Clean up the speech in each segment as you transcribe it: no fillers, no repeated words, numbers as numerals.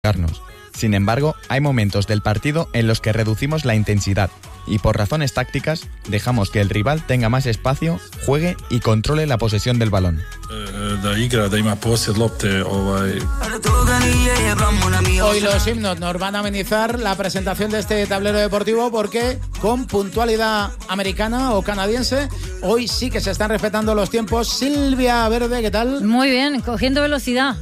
Sin embargo, hay momentos del partido en los que reducimos la intensidad y por razones tácticas dejamos que el rival tenga más espacio, juegue y controle la posesión del balón. Hoy los himnos nos van a amenizar la presentación de este tablero deportivo porque con puntualidad americana o canadiense hoy sí que se están respetando los tiempos. Silvia Verde, ¿qué tal? Muy bien, cogiendo velocidad.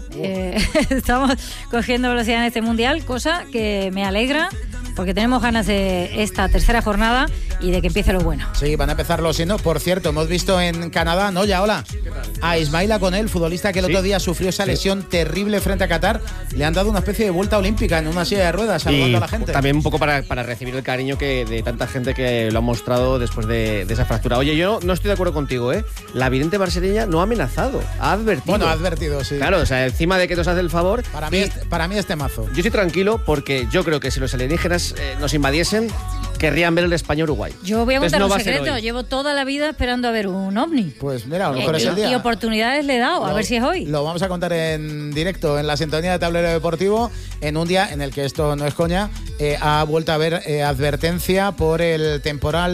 Estamos cogiendo velocidad en este mundial, cosa que me alegra porque tenemos ganas de esta tercera jornada y de que empiece lo bueno. Sí, van a empezar los himnos. Por cierto, hemos visto en Canadá, ¿no? Ya, hola. A Ismail Akonel, futbolista que el otro día sufrió esa lesión terrible frente a Qatar, le han dado una especie de vuelta olímpica en una silla de ruedas saludando a la gente. También un poco para recibir el cariño que de tanta gente que lo ha mostrado después de esa fractura. Oye, yo no estoy de acuerdo contigo, ¿eh? La vidente brasileña no ha amenazado, ha advertido. Bueno, ha advertido, sí. Claro, o sea, encima de que nos hace el favor. Para mí este mazo. Yo estoy tranquilo porque yo creo que si los alienígenas nos invadiesen, querrían ver el España-Uruguay. Yo voy a contar un secreto. Llevo toda la vida esperando a ver un ovni. Pues mira, a lo mejor es el día. Y oportunidades le he dado, a ver si es hoy. Lo vamos a contar en directo en la sintonía de Tablero Deportivo, en un día en el que esto no es coña, ha vuelto a haber advertencia por el temporal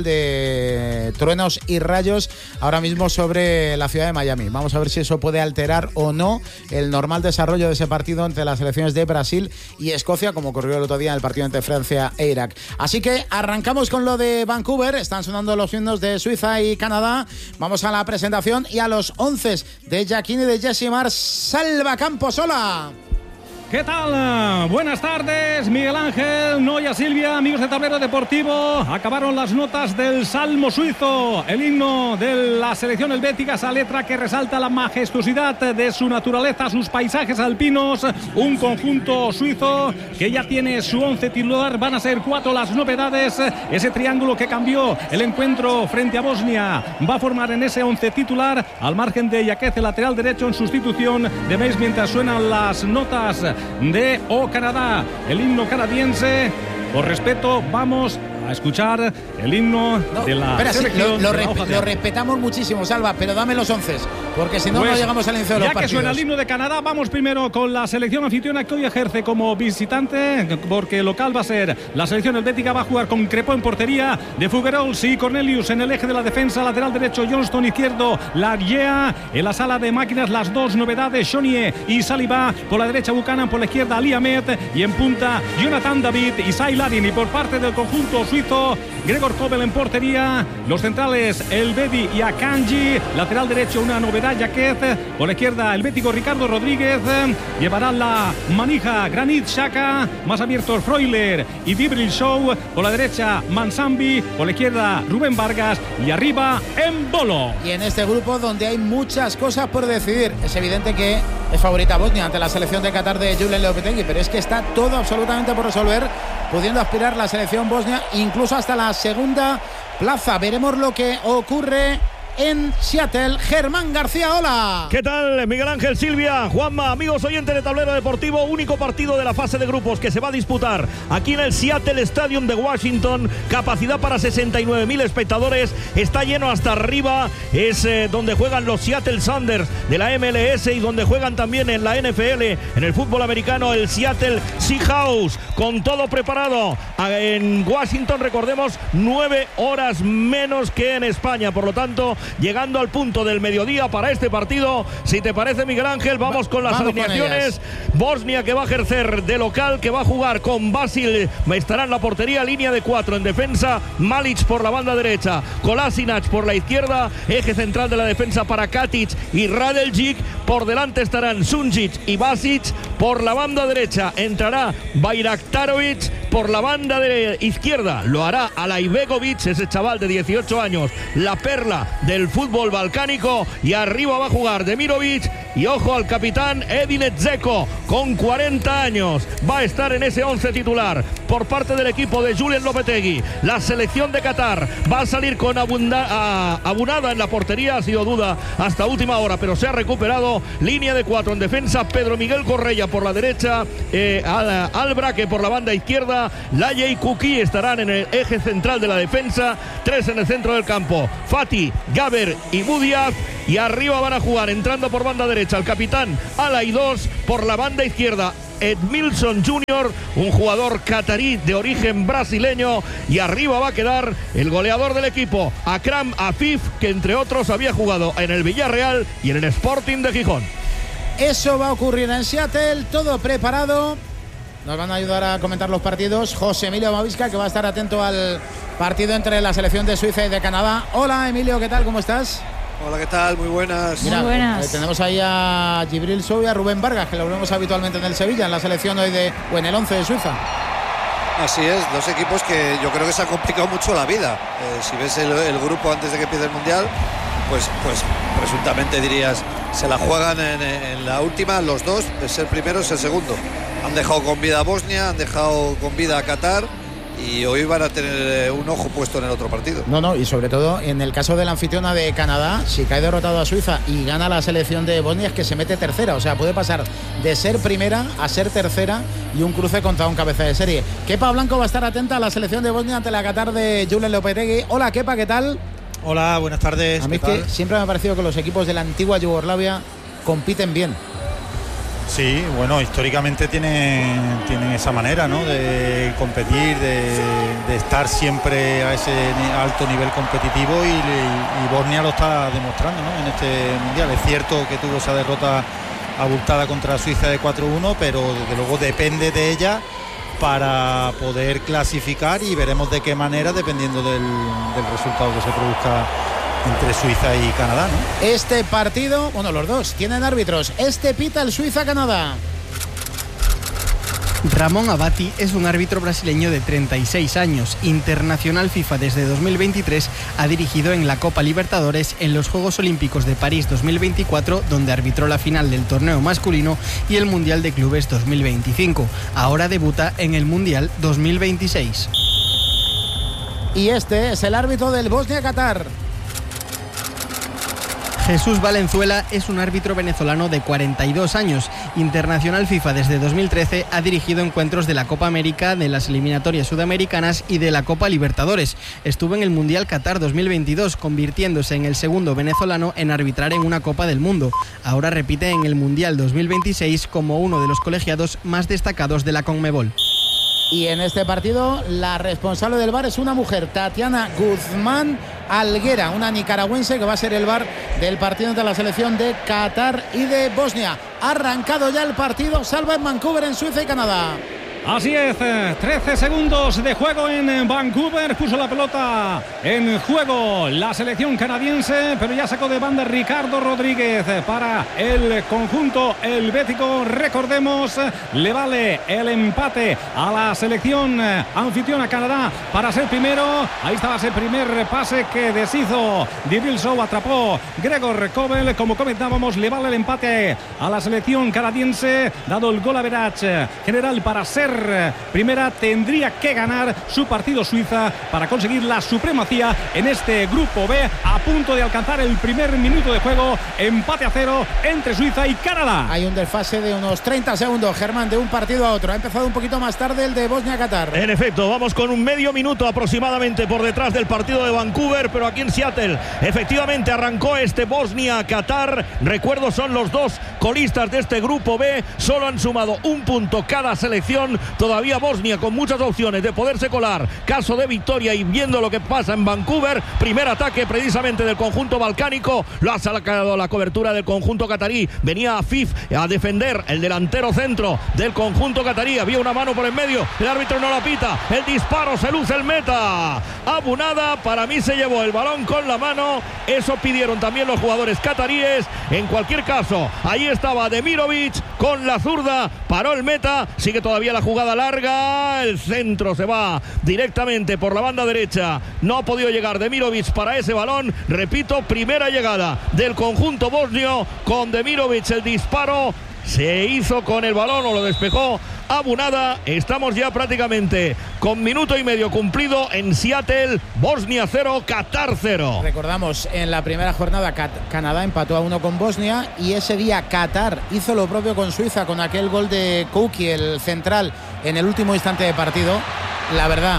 de truenos y rayos ahora mismo sobre la ciudad de Miami. Vamos a ver si eso puede alterar o no el normal desarrollo de ese partido entre las selecciones de Brasil y Escocia, como ocurrió el otro día en el partido entre Francia e Irak. Así que arrancamos con lo de Vancouver. Están sonando los himnos de Suiza y Canadá. Vamos a la presentación y a los 11 de Jacquini y de Jessimar. Salva Campos, hola. ¿Qué tal? Buenas tardes, Miguel Ángel, Noya, Silvia, amigos de Tablero Deportivo. Acabaron las notas del Salmo Suizo, el himno de la selección helvética, esa letra que resalta la majestuosidad de su naturaleza, sus paisajes alpinos. Un conjunto suizo que ya tiene su 11 titular. Van a ser 4 las novedades. Ese triángulo que cambió el encuentro frente a Bosnia va a formar en ese 11 titular, al margen de Yaquez, el lateral derecho, en sustitución de Meis, mientras suenan las notas de Canadá, el himno canadiense. Por respeto, vamos a escuchar el himno de la selección. Lo respetamos muchísimo, Salva, pero dame los 11, porque si no, pues, no llegamos al inicio de los partidos. Ya que suena el himno de Canadá, vamos primero con la selección anfitriona que hoy ejerce como visitante, porque local va a ser la selección helvética. Va a jugar con Crepó en portería, de Figuerols y Cornelius en el eje de la defensa, lateral derecho Johnston, izquierdo Largea. En la sala de máquinas las dos novedades, Chonier y Saliba, por la derecha Buchanan, por la izquierda Ali Ahmed, y en punta Jonathan David y Sai Larin. Y por parte del conjunto suizo, Gregor Kobel en portería, los centrales Elvedi y Akanji, lateral derecho una novedad Yaquez, por la izquierda el bético Ricardo Rodríguez, llevará la manija Granit Xhaka, más abiertos Freuler y Dibril Show, por la derecha Mansambi, por la izquierda Rubén Vargas y arriba Embolo. Y en este grupo donde hay muchas cosas por decidir, es evidente que es favorita Bosnia ante la selección de Qatar de Julen Lopetegui, pero es que está todo absolutamente por resolver, pudiendo aspirar la selección bosnia incluso hasta la segunda plaza. Veremos lo que ocurre en Seattle. Germán García, hola. ¿Qué tal, Miguel Ángel, Silvia, Juanma, amigos oyentes de Tablero Deportivo? Único partido de la fase de grupos que se va a disputar aquí en el Seattle Stadium de Washington. Capacidad para 69.000 espectadores. Está lleno hasta arriba. Es donde juegan los Seattle Sounders de la MLS y donde juegan también en la NFL, en el fútbol americano, el Seattle Seahawks. Con todo preparado en Washington, recordemos, 9 horas menos que en España. Por lo tanto, llegando al punto del mediodía para este partido. Si te parece, Miguel Ángel, vamos con las alineaciones. Bosnia, que va a ejercer de local, que va a jugar con Basil, estará en la portería, línea de 4 en defensa, Malic por la banda derecha, Kolasinac por la izquierda, eje central de la defensa para Katic y Radeljic, por delante estarán Sunjic y Basic, por la banda derecha entrará Bayraktarovic, por la banda de izquierda lo hará Alaibegovic, ese chaval de 18 años, la perla del fútbol balcánico, y arriba va a jugar Demirovic, y ojo al capitán Edin Dzeko, con 40 años, va a estar en ese 11 titular por parte del equipo de Julen Lopetegui. La selección de Qatar va a salir con Abunada en la portería, ha sido duda hasta última hora, pero se ha recuperado. Línea de 4 en defensa, Pedro Miguel Correia por la derecha, Albraque por la banda izquierda, Laye y Kuki estarán en el eje central de la defensa, 3 en el centro del campo, Fati, Gaber y Budiaf, y arriba van a jugar entrando por banda derecha el capitán Ala y 2, por la banda izquierda Edmilson Jr., un jugador catarí de origen brasileño, y arriba va a quedar el goleador del equipo, Akram Afif, que entre otros había jugado en el Villarreal y en el Sporting de Gijón. Eso va a ocurrir en Seattle, todo preparado. Nos van a ayudar a comentar los partidos José Emilio Mavisca, que va a estar atento al partido entre la selección de Suiza y de Canadá. Hola Emilio, ¿qué tal? ¿Cómo estás? Hola, ¿qué tal? Muy buenas. Mira, muy buenas. Tenemos ahí a Djibril Sow y a Rubén Vargas, que lo vemos habitualmente en el Sevilla, en la selección hoy o en el 11 de Suiza. Así es, dos equipos que yo creo que se ha complicado mucho la vida. Si ves el grupo antes de que empiece el Mundial, pues presuntamente dirías, se la juegan en la última los dos, de ser primero ser segundo. Han dejado con vida a Bosnia, han dejado con vida a Qatar, y hoy van a tener un ojo puesto en el otro partido. No, y sobre todo en el caso de la anfitriona de Canadá, si cae derrotado a Suiza y gana la selección de Bosnia, es que se mete tercera. O sea, puede pasar de ser primera a ser tercera, y un cruce contra un cabeza de serie. Kepa Blanco va a estar atenta a la selección de Bosnia ante la Qatar de Julen Lopetegui. Hola Kepa, ¿qué tal? Hola, buenas tardes. A mí es que siempre me ha parecido que los equipos de la antigua Yugoslavia compiten bien. Sí, bueno, históricamente tienen esa manera, ¿no?, de competir, de estar siempre a ese alto nivel competitivo, y Bosnia lo está demostrando, ¿no?, en este Mundial. Es cierto que tuvo esa derrota abultada contra Suiza de 4-1, pero desde luego depende de ella para poder clasificar, y veremos de qué manera, dependiendo del resultado que se produzca entre Suiza y Canadá, ¿no? Este partido, bueno, los dos tienen árbitros. Este pita el Suiza-Canadá. Ramón Abati es un árbitro brasileño de 36 años, internacional FIFA desde 2023, ha dirigido en la Copa Libertadores, en los Juegos Olímpicos de París 2024, donde arbitró la final del torneo masculino, y el Mundial de Clubes 2025. Ahora debuta en el Mundial 2026. Y este es el árbitro del Bosnia-Qatar. Jesús Valenzuela es un árbitro venezolano de 42 años, internacional FIFA desde 2013, ha dirigido encuentros de la Copa América, de las eliminatorias sudamericanas y de la Copa Libertadores. Estuvo en el Mundial Qatar 2022, convirtiéndose en el segundo venezolano en arbitrar en una Copa del Mundo. Ahora repite en el Mundial 2026 como uno de los colegiados más destacados de la Conmebol. Y en este partido la responsable del VAR es una mujer, Tatiana Guzmán Alguera, una nicaragüense que va a ser el VAR del partido entre la selección de Qatar y de Bosnia. Ha arrancado ya el partido, salva en Vancouver, en Suiza y Canadá. Así es, 13 segundos de juego en Vancouver, puso la pelota en juego la selección canadiense, pero ya sacó de banda Ricardo Rodríguez para el conjunto helvético. Recordemos, le vale el empate a la selección anfitriona Canadá para ser primero. Ahí estaba ese primer pase que deshizo Djibril Sow, atrapó Gregor Kobel. Como comentábamos, le vale el empate a la selección canadiense, dado el gol average general para ser primera. Tendría que ganar su partido Suiza para conseguir la supremacía en este grupo B, a punto de alcanzar el primer minuto de juego. Empate a 0 entre Suiza y Canadá. Hay un desfase de unos 30 segundos, Germán, de un partido a otro. Ha empezado un poquito más tarde el de Bosnia-Qatar. En efecto, vamos con un medio minuto aproximadamente por detrás del partido de Vancouver, pero aquí en Seattle efectivamente arrancó este Bosnia-Qatar. Recuerdo, son los dos colistas de este grupo B, solo han sumado un punto cada selección. Todavía Bosnia con muchas opciones de poderse colar, caso de victoria, y viendo lo que pasa en Vancouver. Primer ataque precisamente del conjunto balcánico, lo ha sacado la cobertura del conjunto catarí. Venía Afif a defender, el delantero centro del conjunto catarí. Había una mano por en medio, el árbitro no la pita, el disparo, se luce el meta. Abunada, para mí se llevó el balón con la mano. Eso pidieron también los jugadores cataríes. En cualquier caso, ahí estaba Demirovic con la zurda, paró el meta, sigue todavía la jugada larga, el centro se va directamente por la banda derecha, no ha podido llegar Demirovic para ese balón. Repito, primera llegada del conjunto bosnio con Demirovic, el disparo se hizo con el balón o lo despejó Abunada. Estamos ya prácticamente con minuto y medio cumplido en Seattle. Bosnia 0, Qatar 0. Recordamos, en la primera jornada Canadá empató a 1 con Bosnia, y ese día Qatar hizo lo propio con Suiza, con aquel gol de Kouki, el central, en el último instante de partido. La verdad,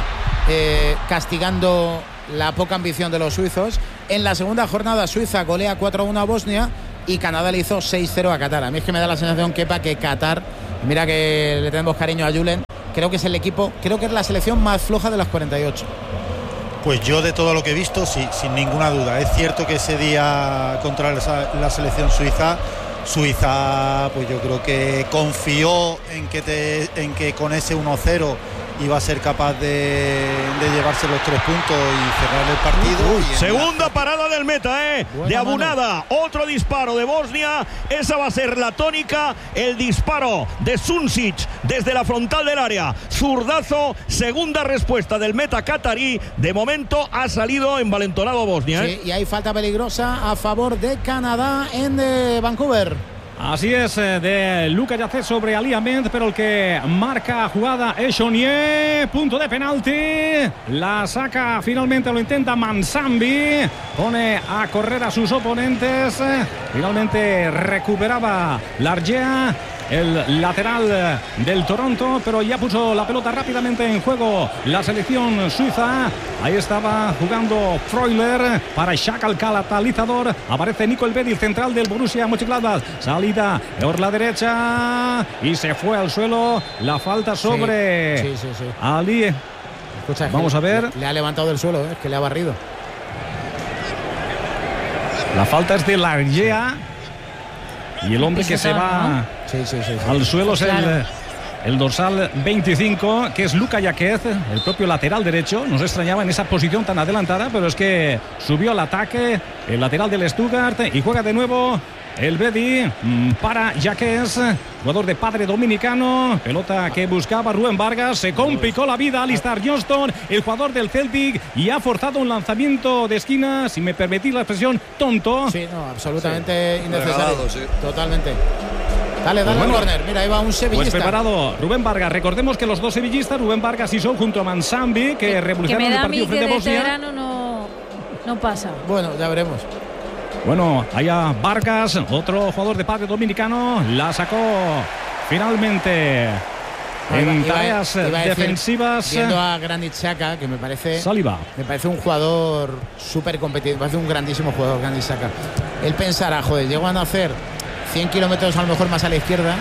castigando la poca ambición de los suizos. En la segunda jornada Suiza golea 4-1 a Bosnia y Canadá le hizo 6-0 a Qatar. A mí es que me da la sensación, Kepa, que Qatar Mira que le tenemos cariño a Julen. Creo que es la selección más floja de las 48. Pues yo de todo lo que he visto, sí, sin ninguna duda. Es cierto que ese día contra la selección suiza, pues yo creo que confió en que con ese 1-0 iba a ser capaz de llevarse los 3 puntos y cerrar el partido. Segunda parada del meta, de Abunada. Otro disparo de Bosnia. Esa va a ser la tónica. El disparo de Sunčić desde la frontal del área. Zurdazo. Segunda respuesta del meta catarí. De momento ha salido envalentonado Bosnia. Sí, y hay falta peligrosa a favor de Canadá en Vancouver. Así es, de Luka Yacet sobre Ali Ahmed, pero el que marca jugada es Chonier. Punto de penalti. La saca, finalmente lo intenta Mansambi. Pone a correr a sus oponentes. Finalmente recuperaba Largea, el lateral del Toronto, pero ya puso la pelota rápidamente en juego la selección suiza. Ahí estaba jugando Freuler para Xhaka, el catalizador. Aparece Nico Elvedi, el central del Borussia Mönchengladbach. Salida por la derecha y se fue al suelo. La falta sobre sí. Ali. Escucha, vamos a ver. Le ha levantado del suelo, es que le ha barrido. La falta es de Largea. Y el hombre que se va al suelo es el dorsal 25, que es Luka Yacet, el propio lateral derecho. Nos extrañaba en esa posición tan adelantada, pero es que subió al ataque el lateral del Stuttgart y juega de nuevo el Bedi para Yacet, jugador de padre dominicano. Pelota que buscaba Rubén Vargas. Se complicó la vida Alistair Johnston, el jugador del Celtic, y ha forzado un lanzamiento de esquina, si me permitís la expresión, tonto. Sí, no, absolutamente innecesario. Regalado, sí. Totalmente. Dale, al corner. Mira, ahí va un sevillista. Pues preparado Rubén Vargas. Recordemos que los dos sevillistas, Rubén Vargas y Sol, junto a Mansambi, que revolucionaron el partido frente a Bosnia. Que verano no pasa. Bueno, ya veremos. Bueno, allá Vargas, otro jugador de padre dominicano, la sacó finalmente en tareas defensivas. Viendo a Granit Xhaka, que me parece un jugador súper competitivo, me parece un grandísimo jugador Granit Xhaka. Él pensará, joder, llego a nacer 100 kilómetros a lo mejor más a la izquierda.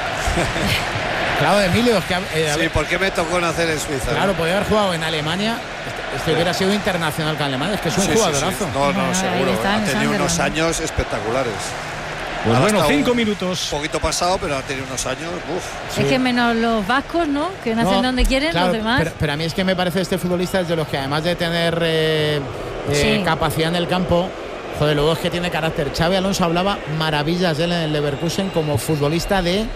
Claro, Emilio, es que sí, ¿por qué me tocó nacer en Suiza? Claro, podía haber jugado en Alemania. Este hubiera sido internacional con Alemania. Es que es un jugadorazo. No, seguro. Ha tenido unos años espectaculares. Pues bueno, 5 minutos. Un poquito pasado, pero ha tenido unos años. Es que menos los vascos, ¿no? Que nacen donde quieren, claro, los demás. Pero a mí es que me parece este futbolista es de los que, además de tener capacidad en el campo, joder, luego es que tiene carácter. Xabi Alonso hablaba maravillas de él en el Leverkusen como futbolista de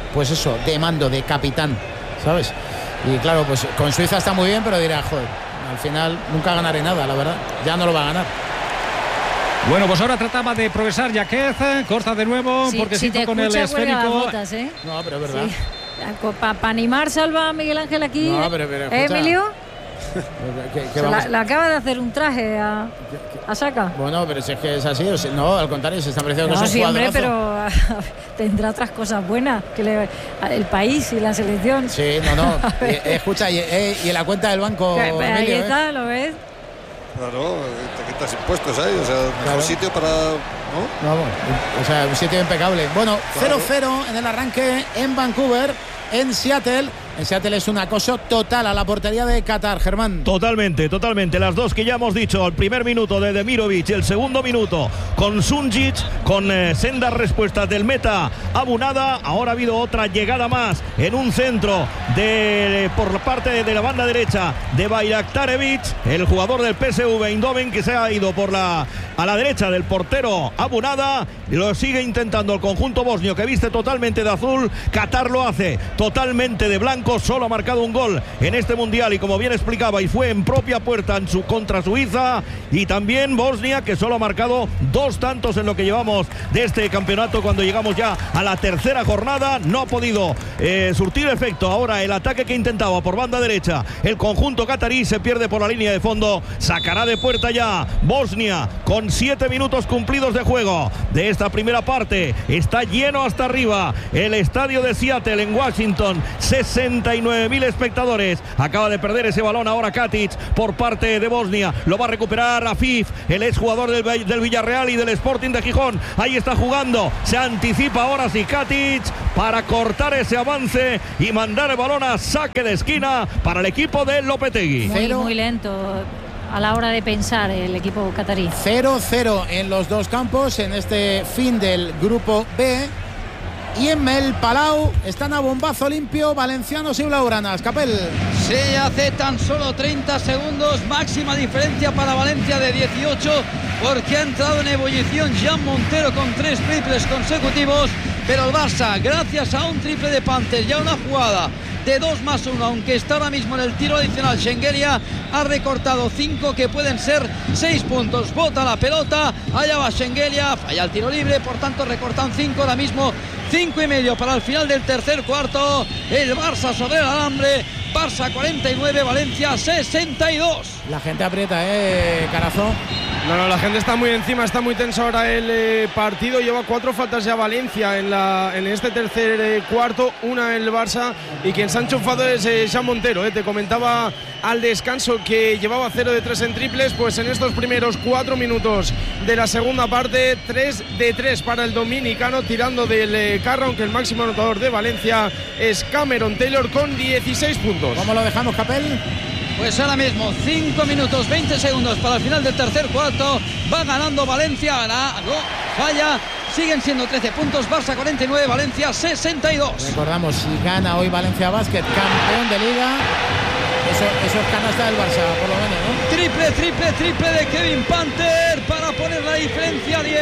mando, de capitán, ¿sabes? Y claro, pues con Suiza está muy bien, pero dirá, joder, al final nunca ganaré nada, la verdad. Ya no lo va a ganar. Bueno, pues ahora trataba de progresar Yacet, corta de nuevo, porque si se con el esférico. Botas, No, pero es verdad. Sí. Para animar, salva a Miguel Ángel aquí. No, pero Emilio. ¿Qué le acaba de hacer un traje a Xhaka. Bueno, pero si es que es así, no, al contrario, se está pareciendo que es un jugadorazo. Pero tendrá otras cosas buenas que el país y la selección. Sí, no. Escucha, y en la cuenta del banco. Emilio, ahí está, ¿lo ves? Claro, te quitas impuestos ahí, o sea, mejor sitio para. ¿No? Vamos, o sea, un sitio impecable. Bueno, 0-0 en el arranque en Vancouver, en Seattle. En Seattle es un acoso total a la portería de Qatar, Germán. Totalmente. Las dos que ya hemos dicho. El primer minuto de Demirovic, el segundo minuto con Sunčić, con sendas respuestas del meta Abunada. Ahora ha habido otra llegada más en un centro por parte de la banda derecha de Bayraktarevic, el jugador del PSV Eindhoven, que se ha ido a la derecha del portero Abunada. Lo sigue intentando el conjunto bosnio, que viste totalmente de azul. Qatar lo hace totalmente de blanco. Solo ha marcado un gol en este mundial, y como bien explicaba, y fue en propia puerta contra Suiza. Y también Bosnia, que solo ha marcado 2 tantos en lo que llevamos de este campeonato, cuando llegamos ya a la tercera jornada. No ha podido surtir efecto ahora el ataque que intentaba por banda derecha el conjunto catarí. Se pierde por la línea de fondo. Sacará de puerta ya Bosnia con 7 minutos cumplidos de juego de esta primera parte. Está lleno hasta arriba el estadio de Seattle en Washington. 60 69.000 espectadores. Acaba de perder ese balón ahora Katic por parte de Bosnia. Lo va a recuperar Afif, el exjugador del Villarreal y del Sporting de Gijón. Ahí está jugando. Se anticipa ahora sí Katic para cortar ese avance y mandar el balón a saque de esquina para el equipo de Lopetegui. Muy lento a la hora de pensar el equipo catarí. 0-0 en los dos campos en este fin del grupo B. Y en el Palau están a bombazo limpio valencianos y blaugranas. Capel. Sí, hace tan solo 30 segundos, máxima diferencia para Valencia de 18, porque ha entrado en ebullición Jan Montero con 3 triples consecutivos, pero el Barça, gracias a un triple de Panter y a una jugada de 2+1, aunque está ahora mismo en el tiro adicional, Shengelia ha recortado 5 que pueden ser 6 puntos. Bota la pelota, allá va Shengelia, falla el tiro libre, por tanto recortan 5, ahora mismo 5,5 para el final del tercer cuarto. El Barça sobre el alambre. Barça 49, Valencia 62. La gente aprieta, Carazo. No, la gente está muy encima, está muy tenso ahora el partido. Lleva 4 faltas ya Valencia en este tercer cuarto, una el Barça, y quien se ha enchufado es Jan Montero. Te comentaba al descanso que llevaba 0 de 3 en triples, pues en estos primeros 4 minutos de la segunda parte, 3 de 3 para el dominicano, tirando del carro, aunque el máximo anotador de Valencia es Cameron Taylor con 16 puntos. ¿Cómo lo dejamos, Capel? Pues ahora mismo 5 minutos 20 segundos para el final del tercer cuarto. Va ganando Valencia, falla. Siguen siendo 13 puntos. Barça 49, Valencia 62. Recordamos, si gana hoy Valencia Basket, campeón de Liga, eso es canasta del Barça, por lo menos, ¿no? Triple de Kevin Panter para poner la diferencia a 10.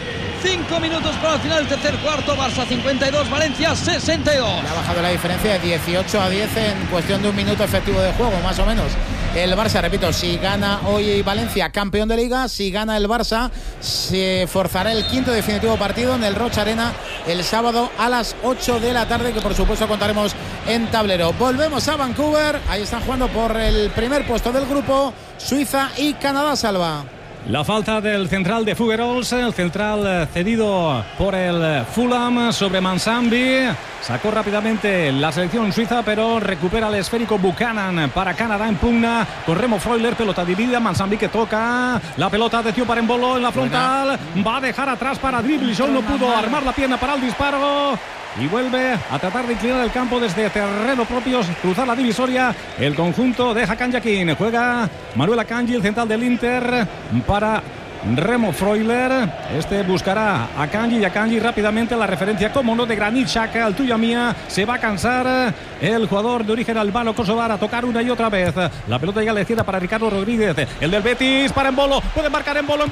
5 minutos para el final del tercer cuarto. Barça 52, Valencia 62. Le ha bajado la diferencia de 18 a 10 en cuestión de un minuto efectivo de juego, más o menos. El Barça, repito, si gana hoy Valencia, campeón de Liga. Si gana el Barça, se forzará el quinto definitivo partido en el Roig Arena el sábado a las 8 de la tarde, que por supuesto contaremos en tablero. Volvemos a Vancouver. Ahí están jugando por el primer puesto del grupo Suiza y Canadá. Salva. La falta del central de Figueroles, el central cedido por el Fulham sobre Mansambi. Sacó rápidamente la selección suiza, pero recupera el esférico Buchanan para Canadá en pugna con Remo Freuler, pelota dividida, Mansambi que toca la pelota de Tio Parembolo en la frontal, va a dejar atrás para Dribblisson, no pudo armar la pierna para el disparo. Y vuelve a tratar de inclinar el campo desde terreno propio, cruzar la divisoria. El conjunto de Hakan Yakin. Juega Manuel Akanji, el central del Inter, para Remo Freuler. Este buscará a Akanji y Akanji rápidamente la referencia, como no, de Granit Xhaka, al tuya mía. Se va a cansar el jugador de origen albano kosovar a tocar una y otra vez. La pelota llega a la izquierda para Ricardo Rodríguez. El del Betis para Embolo. Puede marcar Embolo. El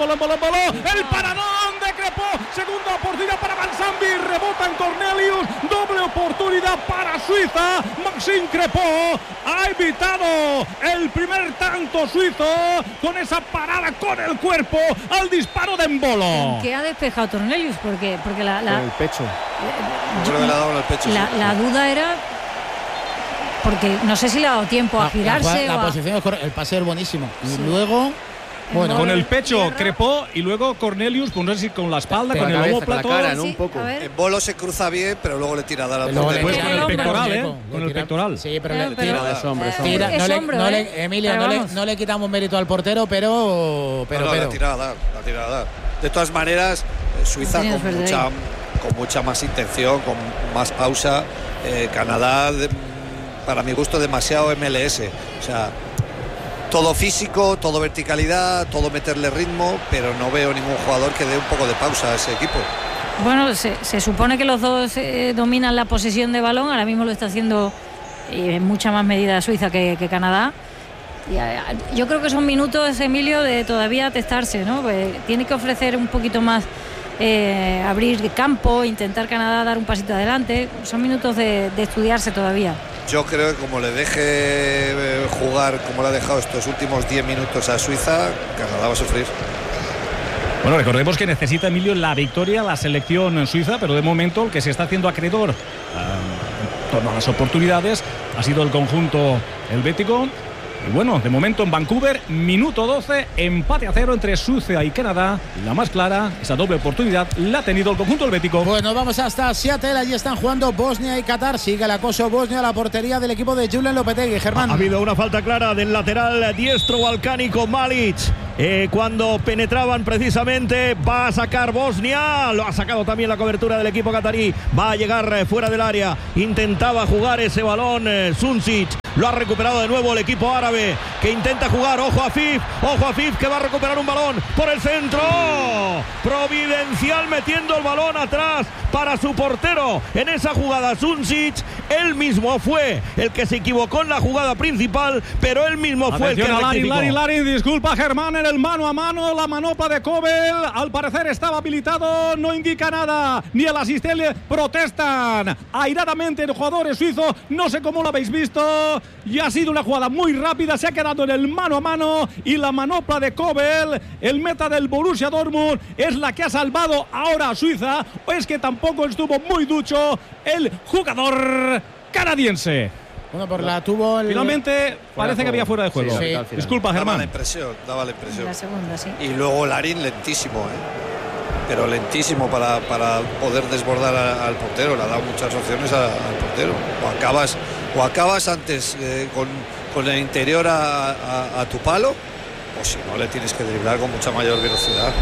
paradón de Crepó. Segunda oportunidad para Mansambi. Rebota en Cornelius. Doble oportunidad para Suiza. Maxime Crepó ha evitado el primer tanto suizo con esa parada con el cuerpo al disparo de Embolo. ¿Qué ha despejado Cornelius? Porque con el pecho. Yo creo que le ha dado en el pecho. La duda era porque no sé si le ha dado tiempo a girarse. La posición es correcta, el pase es buenísimo. Y luego, bueno, con el pecho Crepó y luego Cornelius, pues no sé si con la espalda, con el omóplato. Con la cara, ¿no? Un poco. En Bolo se cruza bien, pero luego le tira a dar al después con el pectoral, con el pectoral. Sí, pero le tira de sombra. Emilio, no le quitamos mérito al portero, pero la tira a dar. De todas maneras, Suiza con mucha más intención, con más pausa. Canadá, para mi gusto, demasiado MLS. O sea, todo físico, todo verticalidad, todo meterle ritmo, pero no veo ningún jugador que dé un poco de pausa a ese equipo. Bueno, se supone que los dos dominan la posesión de balón. Ahora mismo lo está haciendo en mucha más medida Suiza que Canadá. Yo creo que son minutos, Emilio, de todavía testarse, ¿no? Pues tiene que ofrecer un poquito más, abrir campo, intentar Canadá dar un pasito adelante. Son minutos de estudiarse todavía. Yo creo que como le deje jugar como le ha dejado estos últimos 10 minutos a Suiza, Canadá va a sufrir. Bueno, recordemos que necesita, Emilio, la victoria la selección suiza, pero de momento el que se está haciendo acreedor en torno a las oportunidades ha sido el conjunto helvético. Y bueno, de momento en Vancouver, minuto 12, empate a 0 entre Suecia y Canadá. La más clara, esa doble oportunidad la ha tenido el conjunto helvético. Bueno, vamos hasta Seattle, allí están jugando Bosnia y Qatar. Sigue el acoso Bosnia a la portería del equipo de Julen Lopetegui. Germán. Ha habido una falta clara del lateral diestro balcánico Malic. Cuando penetraban precisamente, va a sacar Bosnia, lo ha sacado también la cobertura del equipo catarí, va a llegar fuera del área, intentaba jugar ese balón Sunčić, lo ha recuperado de nuevo el equipo árabe que intenta jugar, ojo a Fif que va a recuperar un balón por el centro, Providencial metiendo el balón atrás para su portero en esa jugada Sunčić, él mismo fue el que se equivocó en la jugada principal, pero él mismo fue el que rectificó. Larin, disculpa Germán, en el mano a mano, la manopla de Kobel, al parecer estaba habilitado, no indica nada, ni el asistente, protestan airadamente los jugadores suizos, no sé cómo lo habéis visto, y ha sido una jugada muy rápida, se ha quedado en el mano a mano, y la manopla de Kobel, el meta del Borussia Dortmund, es la que ha salvado ahora a Suiza, o es que tampoco estuvo muy ducho el jugador canadiense. Bueno, por la tuvo el... Finalmente parece que había fuera de juego. Sí. Disculpa, Germán. Daba la impresión. La segunda, sí. Y luego Larin lentísimo, pero lentísimo para poder desbordar al portero. Le ha dado muchas opciones al portero. O acabas antes con el interior a tu palo, o si no le tienes que driblar con mucha mayor velocidad.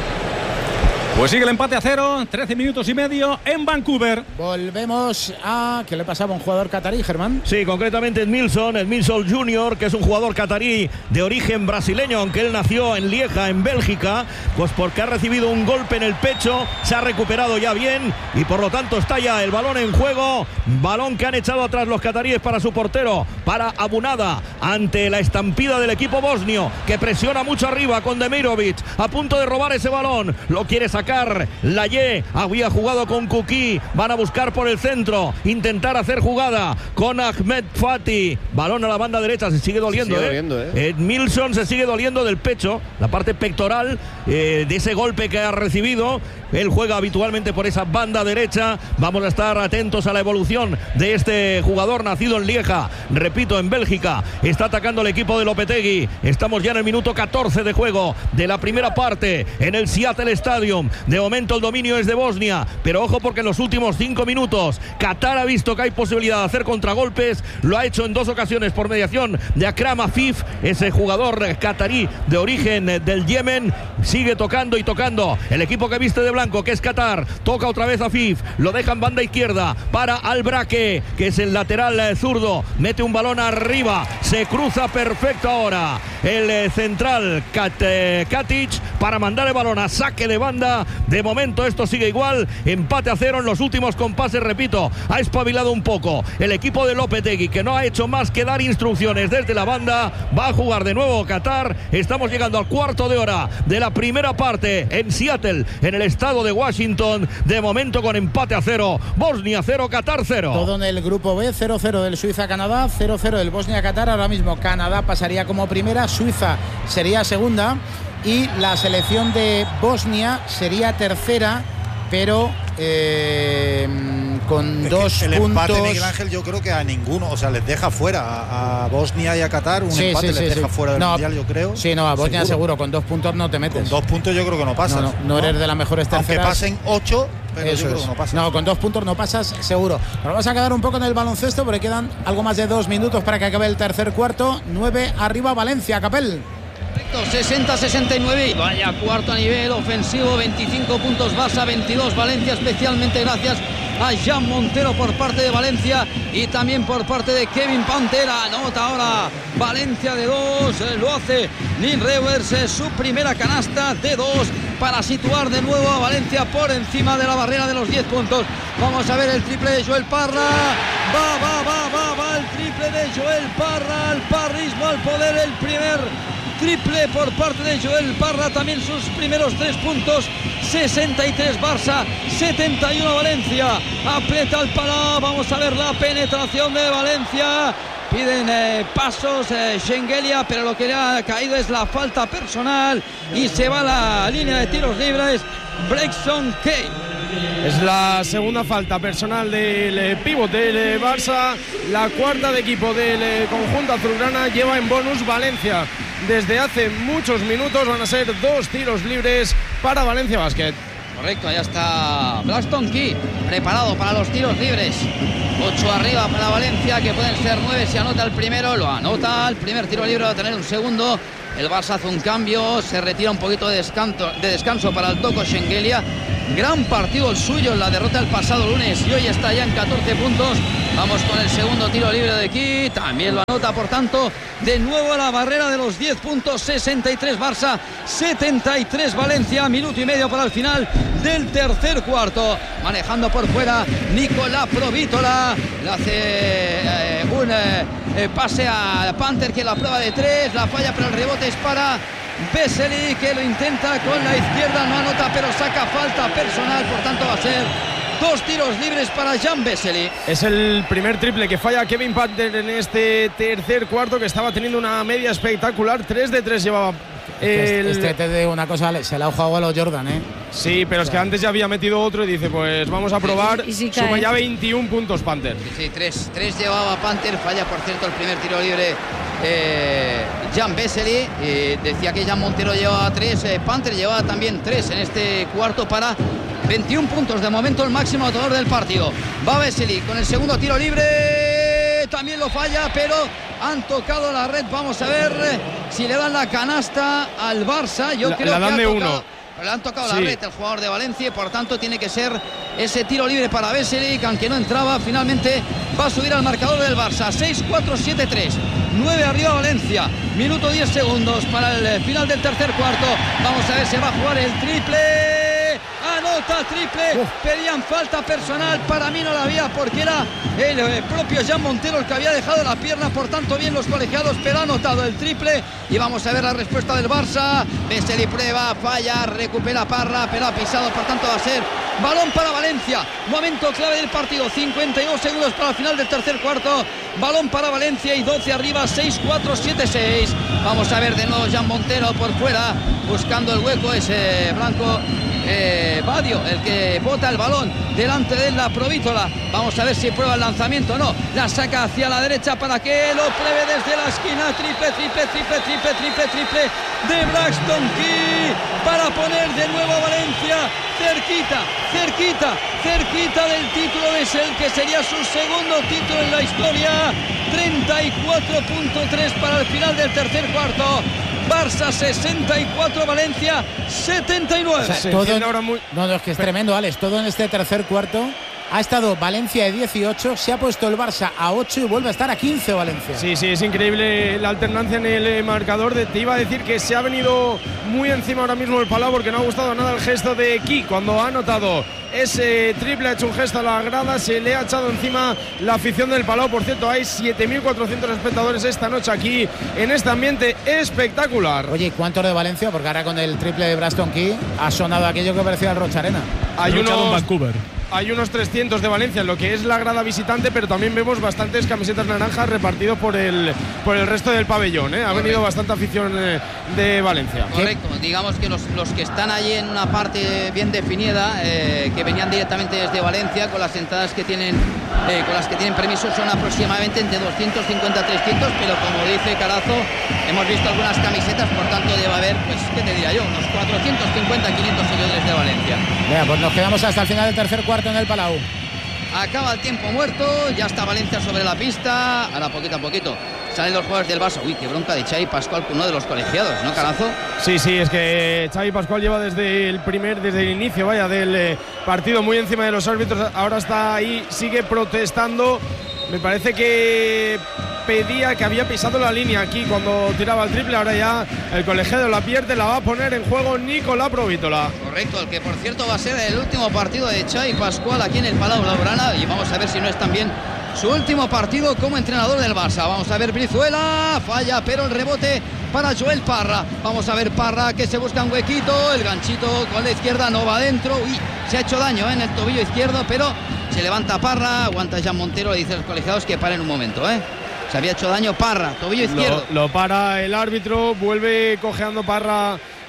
Pues sigue el empate a 0, 13 minutos y medio en Vancouver. Volvemos a... ¿Qué le pasaba a un jugador catarí, Germán? Sí, concretamente Edmilson Jr., que es un jugador catarí de origen brasileño, aunque él nació en Lieja, en Bélgica, pues porque ha recibido un golpe en el pecho, se ha recuperado ya bien y por lo tanto está ya el balón en juego, balón que han echado atrás los cataríes para su portero, para Abunada, ante la estampida del equipo bosnio, que presiona mucho arriba con Demirovic, a punto de robar ese balón, lo quiere sacar Layé, había jugado con Kuki, van a buscar por el centro, intentar hacer jugada con Ahmed Fati, balón a la banda derecha, se sigue doliendo, Edmilson se sigue doliendo del pecho, la parte pectoral de ese golpe que ha recibido. Él juega habitualmente por esa banda derecha. Vamos a estar atentos a la evolución de este jugador nacido en Lieja, repito, en Bélgica. Está atacando el equipo de Lopetegui. Estamos ya en el minuto 14 de juego de la primera parte en el Seattle Stadium. De momento el dominio es de Bosnia, pero ojo porque en los últimos 5 minutos Qatar ha visto que hay posibilidad de hacer contragolpes. Lo ha hecho en 2 ocasiones por mediación de Akram Afif, ese jugador qatarí de origen del Yemen. Sigue tocando y tocando el equipo que viste de blanco, que es Qatar. Toca otra vez a Afif, lo deja en banda izquierda para Albraque, que es el lateral zurdo. Mete un balón arriba, se cruza perfecto ahora el central Katic para mandar el balón a saque de banda. De momento esto sigue igual, empate a 0 en los últimos compases, repito, ha espabilado un poco el equipo de Lopetegui, que no ha hecho más que dar instrucciones desde la banda. Va a jugar de nuevo Qatar. Estamos llegando al cuarto de hora de la primera parte en Seattle, en el estado de Washington, de momento con empate a 0, Bosnia 0, Qatar 0. Todo en el grupo B, 0-0 del Suiza-Canadá, 0-0 del Bosnia-Qatar. Ahora mismo Canadá pasaría como primera, Suiza sería segunda y la selección de Bosnia sería tercera, pero con es 2 el puntos. Empate, Miguel Ángel, yo creo que a ninguno, o sea, les deja fuera a Bosnia y a Qatar, un empate les deja fuera del Mundial, yo creo. Sí, no, a Bosnia seguro, con 2 puntos no te metes. Con 2 puntos yo creo que no pasas. No eres de las mejores terceras. Aunque pasen 8, pero eso yo creo es. que no pasas. No, con 2 puntos no pasas seguro. Nos vamos a quedar un poco en el baloncesto porque quedan algo más de 2 minutos para que acabe el tercer cuarto. 9 arriba Valencia, Capel. 60-69 y vaya cuarto a nivel ofensivo, 25 puntos Barça, 22 Valencia, especialmente gracias a Jan Montero por parte de Valencia y también por parte de Kevin Pantera. Anota ahora Valencia de 2, lo hace Neil Rewers, su primera canasta de 2 para situar de nuevo a Valencia por encima de la barrera de los 10 puntos. Vamos a ver el triple de Joel Parra, va el triple de Joel Parra, al parrismo, al poder, el primer triple por parte de Joel Parra, también sus primeros 3 puntos. 63 Barça, 71 Valencia. Aprieta el palo, vamos a ver la penetración de Valencia. Piden pasos Schengelia, pero lo que le ha caído es la falta personal y se va a la línea de tiros libres Braxton Kane. Es la segunda falta personal del pívot del Barça, la cuarta de equipo del conjunto azulgrana. Lleva en bonus Valencia desde hace muchos minutos. Van a ser 2 tiros libres para Valencia Basket. Correcto, ya está Braxton Key preparado para los tiros libres. 8 arriba para Valencia, que pueden ser 9 si anota el primero. Lo anota, el primer tiro libre va a tener un segundo. El Barça hace un cambio, se retira un poquito de descanso para el Toko Schengelia. Gran partido el suyo en la derrota del pasado lunes y hoy está ya en 14 puntos. Vamos con el segundo tiro libre de Key, también lo anota, por tanto, de nuevo a la barrera de los 10 puntos. 63 Barça, 73 Valencia, minuto y medio para el final del tercer cuarto. Manejando por fuera Nicolás Provítola, le hace un pase a Panther, que la prueba de 3, la falla, pero el rebote es para Vesely, que lo intenta con la izquierda, no anota, pero saca falta personal, por tanto va a ser 2 tiros libres para Jan Vesely. Es el primer triple que falla Kevin Panther en este tercer cuarto, que estaba teniendo una media espectacular. 3 de 3 llevaba. Te digo una cosa, se la ha jugado a los Jordan, ¿eh? Sí, pero es que antes ya había metido otro y dice, pues vamos a probar. Y si suma cae. ya 21 puntos Panther. Sí, 3 llevaba Panther, falla por cierto el primer tiro libre Jan Vesely. Decía que Jan Montero llevaba 3, Panther llevaba también 3 en este cuarto para 21 puntos. De momento el máximo anotador del partido. Va Vesely con el segundo tiro libre, también lo falla, pero han tocado la red. Vamos a ver si le dan la canasta al Barça. Yo creo la dan que de uno. le han tocado Sí. la red el jugador de Valencia y por tanto tiene que ser ese tiro libre para Vesely, que aunque no entraba, finalmente va a subir al marcador del Barça. 6-4-7-3, 9 arriba Valencia, minuto 10 segundos para el final del tercer cuarto. Vamos a ver si va a jugar el triple. Anota triple, pedían falta personal, para mí no la había porque era el propio Jan Montero el que había dejado la pierna, por tanto bien los colegiados, pero ha anotado el triple. Y vamos a ver la respuesta del Barça. Vesely prueba, falla, recupera Parra, pero ha pisado, por tanto va a ser balón para Valencia. Momento clave del partido, 52 segundos para el final del tercer cuarto. Balón para Valencia y 12 arriba, 6-4-7-6. Vamos a ver de nuevo Jan Montero por fuera, buscando el hueco, ese blanco. Badio, el que bota el balón delante de la Provítola. Vamos a ver si prueba el lanzamiento o no. La saca hacia la derecha para que lo pruebe desde la esquina. Triple de Braxton Key para poner de nuevo a Valencia cerquita del título. Es el que sería su segundo título en la historia. 34.3 para el final del tercer cuarto. Barça 64, Valencia 79. O sea, no, es que es tremendo, Alex. Todo en este tercer cuarto ha estado Valencia de 18, se ha puesto el Barça a 8 y vuelve a estar a 15 Valencia. Sí, es increíble la alternancia en el marcador. Te iba a decir que se ha venido muy encima ahora mismo el Palau, porque no ha gustado nada el gesto de Key cuando ha anotado ese triple. Ha hecho un gesto a la grada, se le ha echado encima la afición del Palau. Por cierto, hay 7.400 espectadores esta noche aquí en este ambiente espectacular. Oye, ¿cuántos de Valencia? Porque ahora con el triple de Braxton Key ha sonado aquello que parecía el Rocha Arena. Hay unos 300 de Valencia en lo que es la grada visitante, pero también vemos bastantes camisetas naranjas repartidos por el resto del pabellón, ¿eh? Ha venido bastante afición de Valencia. Correcto, digamos que los que están allí en una parte bien definida, que venían directamente desde Valencia, con las entradas que tienen, con las que tienen permiso, son aproximadamente entre 250 a 300, pero como dice Carazo, hemos visto algunas camisetas, por tanto debe haber, pues, ¿qué te diría yo? Unos 450 a 500 seguidores de Valencia. Venga, pues nos quedamos hasta el final del tercer cuarto en el Palau. Acaba el tiempo muerto, ya está Valencia sobre la pista. Ahora poquito a poquito salen los jugadores del Barça. Uy, qué bronca de Xavi Pascual, uno de los colegiados, ¿no, Carazo? Sí, es que Xavi Pascual lleva desde el inicio, del partido muy encima de los árbitros. Ahora está ahí, sigue protestando. Me parece que pedía que había pisado la línea aquí cuando tiraba el triple. Ahora ya el colegiado la pierde, la va a poner en juego Nicolás Provítola. Correcto, el que por cierto va a ser el último partido de Xavi Pascual aquí en el Palau Blaugrana, y vamos a ver si no es también su último partido como entrenador del Barça. Vamos a ver Brizuela, falla, pero el rebote para Joel Parra. Vamos a ver Parra, que se busca un huequito, el ganchito con la izquierda no va adentro. Uy, se ha hecho daño en el tobillo izquierdo, pero se levanta Parra, aguanta Jan Montero, le dice a los colegiados que paren un momento, Se había hecho daño Parra, tobillo izquierdo. Lo para el árbitro, vuelve cojeando Parra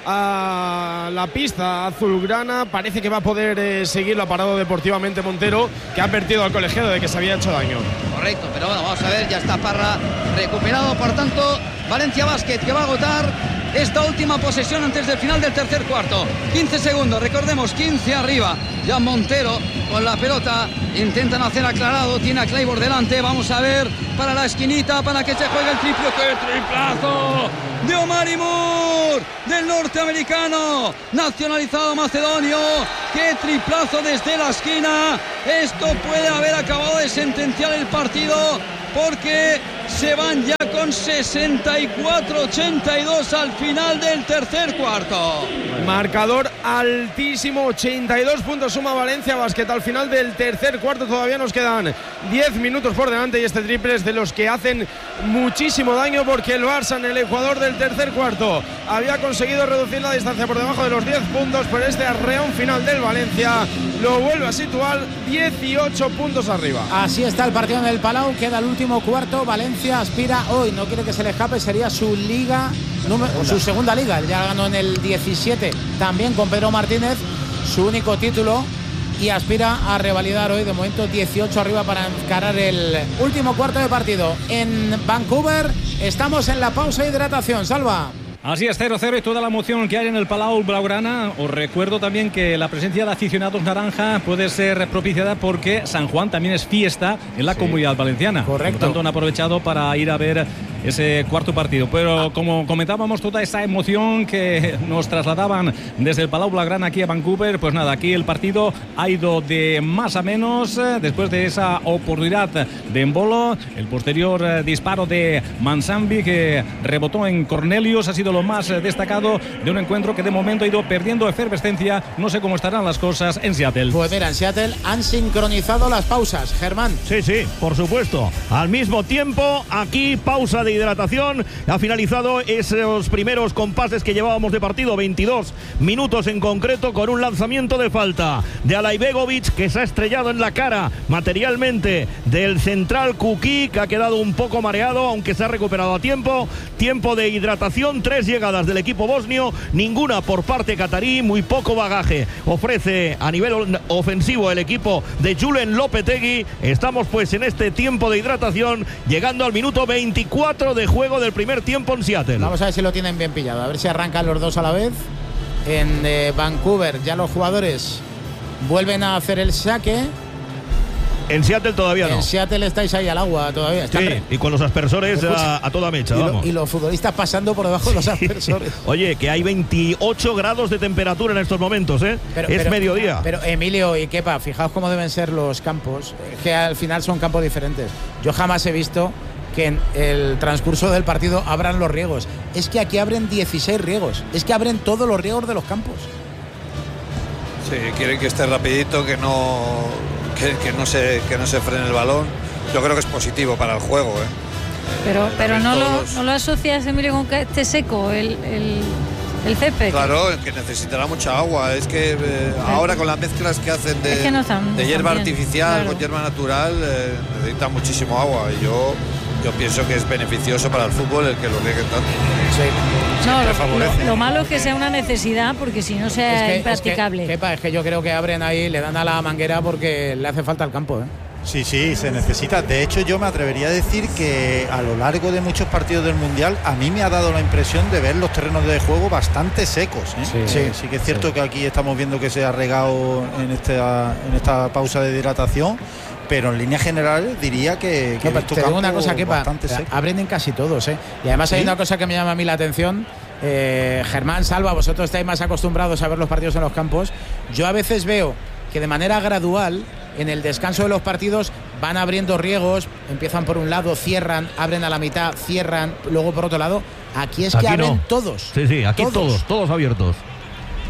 a la pista azulgrana. Parece que va a poder seguirlo, ha parado deportivamente Montero, que ha advertido al colegiado de que se había hecho daño. Correcto, pero bueno, vamos a ver, ya está Parra recuperado. Por tanto, Valencia Basket, que va a agotar esta última posesión antes del final del tercer cuarto. 15 segundos, recordemos, 15 arriba. Ya Montero con la pelota, intentan hacer aclarado, tiene a Claiborne delante. Vamos a ver para la esquinita, para que se juegue el triple. ¡Qué triplazo de Omari Moore, del norteamericano nacionalizado macedonio! ¡Qué triplazo desde la esquina! Esto puede haber acabado de sentenciar el partido, porque se van ya con 64-82 al final del tercer cuarto. Marcador altísimo, 82 puntos suma Valencia Basket al final del tercer cuarto. Todavía nos quedan 10 minutos por delante y este triple es de los que hacen muchísimo daño, porque el Barça en el ecuador del tercer cuarto había conseguido reducir la distancia por debajo de los 10 puntos, pero este arreón final del Valencia lo vuelve a situar 18 puntos arriba. Así está el partido en el Palau, queda el último cuarto. Valencia aspira hoy, no quiere que se le escape, sería su liga, su segunda liga. Ya ganó en el 17 también con Pedro Martínez, su único título, y aspira a revalidar hoy. De momento 18 arriba para encarar el último cuarto de partido. En Vancouver estamos en la pausa de hidratación. Salva. Así es, 0-0 y toda la emoción que hay en el Palau Blaugrana. Os recuerdo también que la presencia de aficionados naranja puede ser propiciada porque San Juan también es fiesta en la Comunidad Valenciana. Correcto. Por tanto, han aprovechado para ir a ver ese cuarto partido. Pero como comentábamos, toda esa emoción que nos trasladaban desde el Palau Blaugrana aquí a Vancouver, pues nada, aquí el partido ha ido de más a menos después de esa oportunidad de Embolo. El posterior disparo de Mansambi, que rebotó en Cornelius, ha sido lo más destacado de un encuentro que de momento ha ido perdiendo efervescencia. No sé cómo estarán las cosas en Seattle. Pues mira, en Seattle han sincronizado las pausas. Germán. Sí, por supuesto. Al mismo tiempo, aquí pausa de hidratación. Ha finalizado esos primeros compases que llevábamos de partido, 22 minutos en concreto, con un lanzamiento de falta de Alaibegovic, que se ha estrellado en la cara materialmente del central Kuki, que ha quedado un poco mareado, aunque se ha recuperado a tiempo. Tiempo de hidratación, 3 llegadas del equipo bosnio, ninguna por parte catarí, muy poco bagaje ofrece a nivel ofensivo el equipo de Julen Lopetegui. Estamos pues en este tiempo de hidratación, llegando al minuto 24 de juego del primer tiempo en Seattle. Vamos a ver si lo tienen bien pillado, a ver si arrancan los dos a la vez. En Vancouver ya los jugadores vuelven a hacer el saque. En Seattle todavía no. En Seattle estáis ahí al agua todavía. Sí, y con los aspersores a toda mecha, vamos. Y los futbolistas pasando por debajo de los aspersores. Oye, que hay 28 grados de temperatura en estos momentos, ¿eh? Es mediodía. Pero Emilio y Kepa, fijaos cómo deben ser los campos, que al final son campos diferentes. Yo jamás he visto que en el transcurso del partido abran los riegos. Es que aquí abren 16 riegos. Es que abren todos los riegos de los campos. Sí, quieren que esté rapidito, que no se frene el balón. Yo creo que es positivo para el juego, Pero no lo asocias, Emilio, con que esté seco el césped. Claro, que necesitará mucha agua. Es que ahora con las mezclas que hacen de hierba artificial, claro, con hierba natural, necesitan muchísimo agua. Y yo pienso que es beneficioso para el fútbol el que lo rieguen tanto. Sí. No, lo malo es que sea una necesidad, porque si no sea impracticable. Es que yo creo que abren ahí, le dan a la manguera porque le hace falta el campo, Sí, se necesita. De hecho, yo me atrevería a decir que a lo largo de muchos partidos del Mundial a mí me ha dado la impresión de ver los terrenos de juego bastante secos. Sí que es cierto que aquí estamos viendo que se ha regado en esta pausa de hidratación, pero en líneas generales diría que te digo una cosa, Kepa, abren en casi todos, Y además hay una cosa que me llama a mí la atención. Germán, Salva, vosotros estáis más acostumbrados a ver los partidos en los campos. Yo a veces veo que de manera gradual, en el descanso de los partidos, van abriendo riegos, empiezan por un lado, cierran, abren a la mitad, cierran, luego por otro lado. Aquí es que abren todos. Sí, aquí todos abiertos.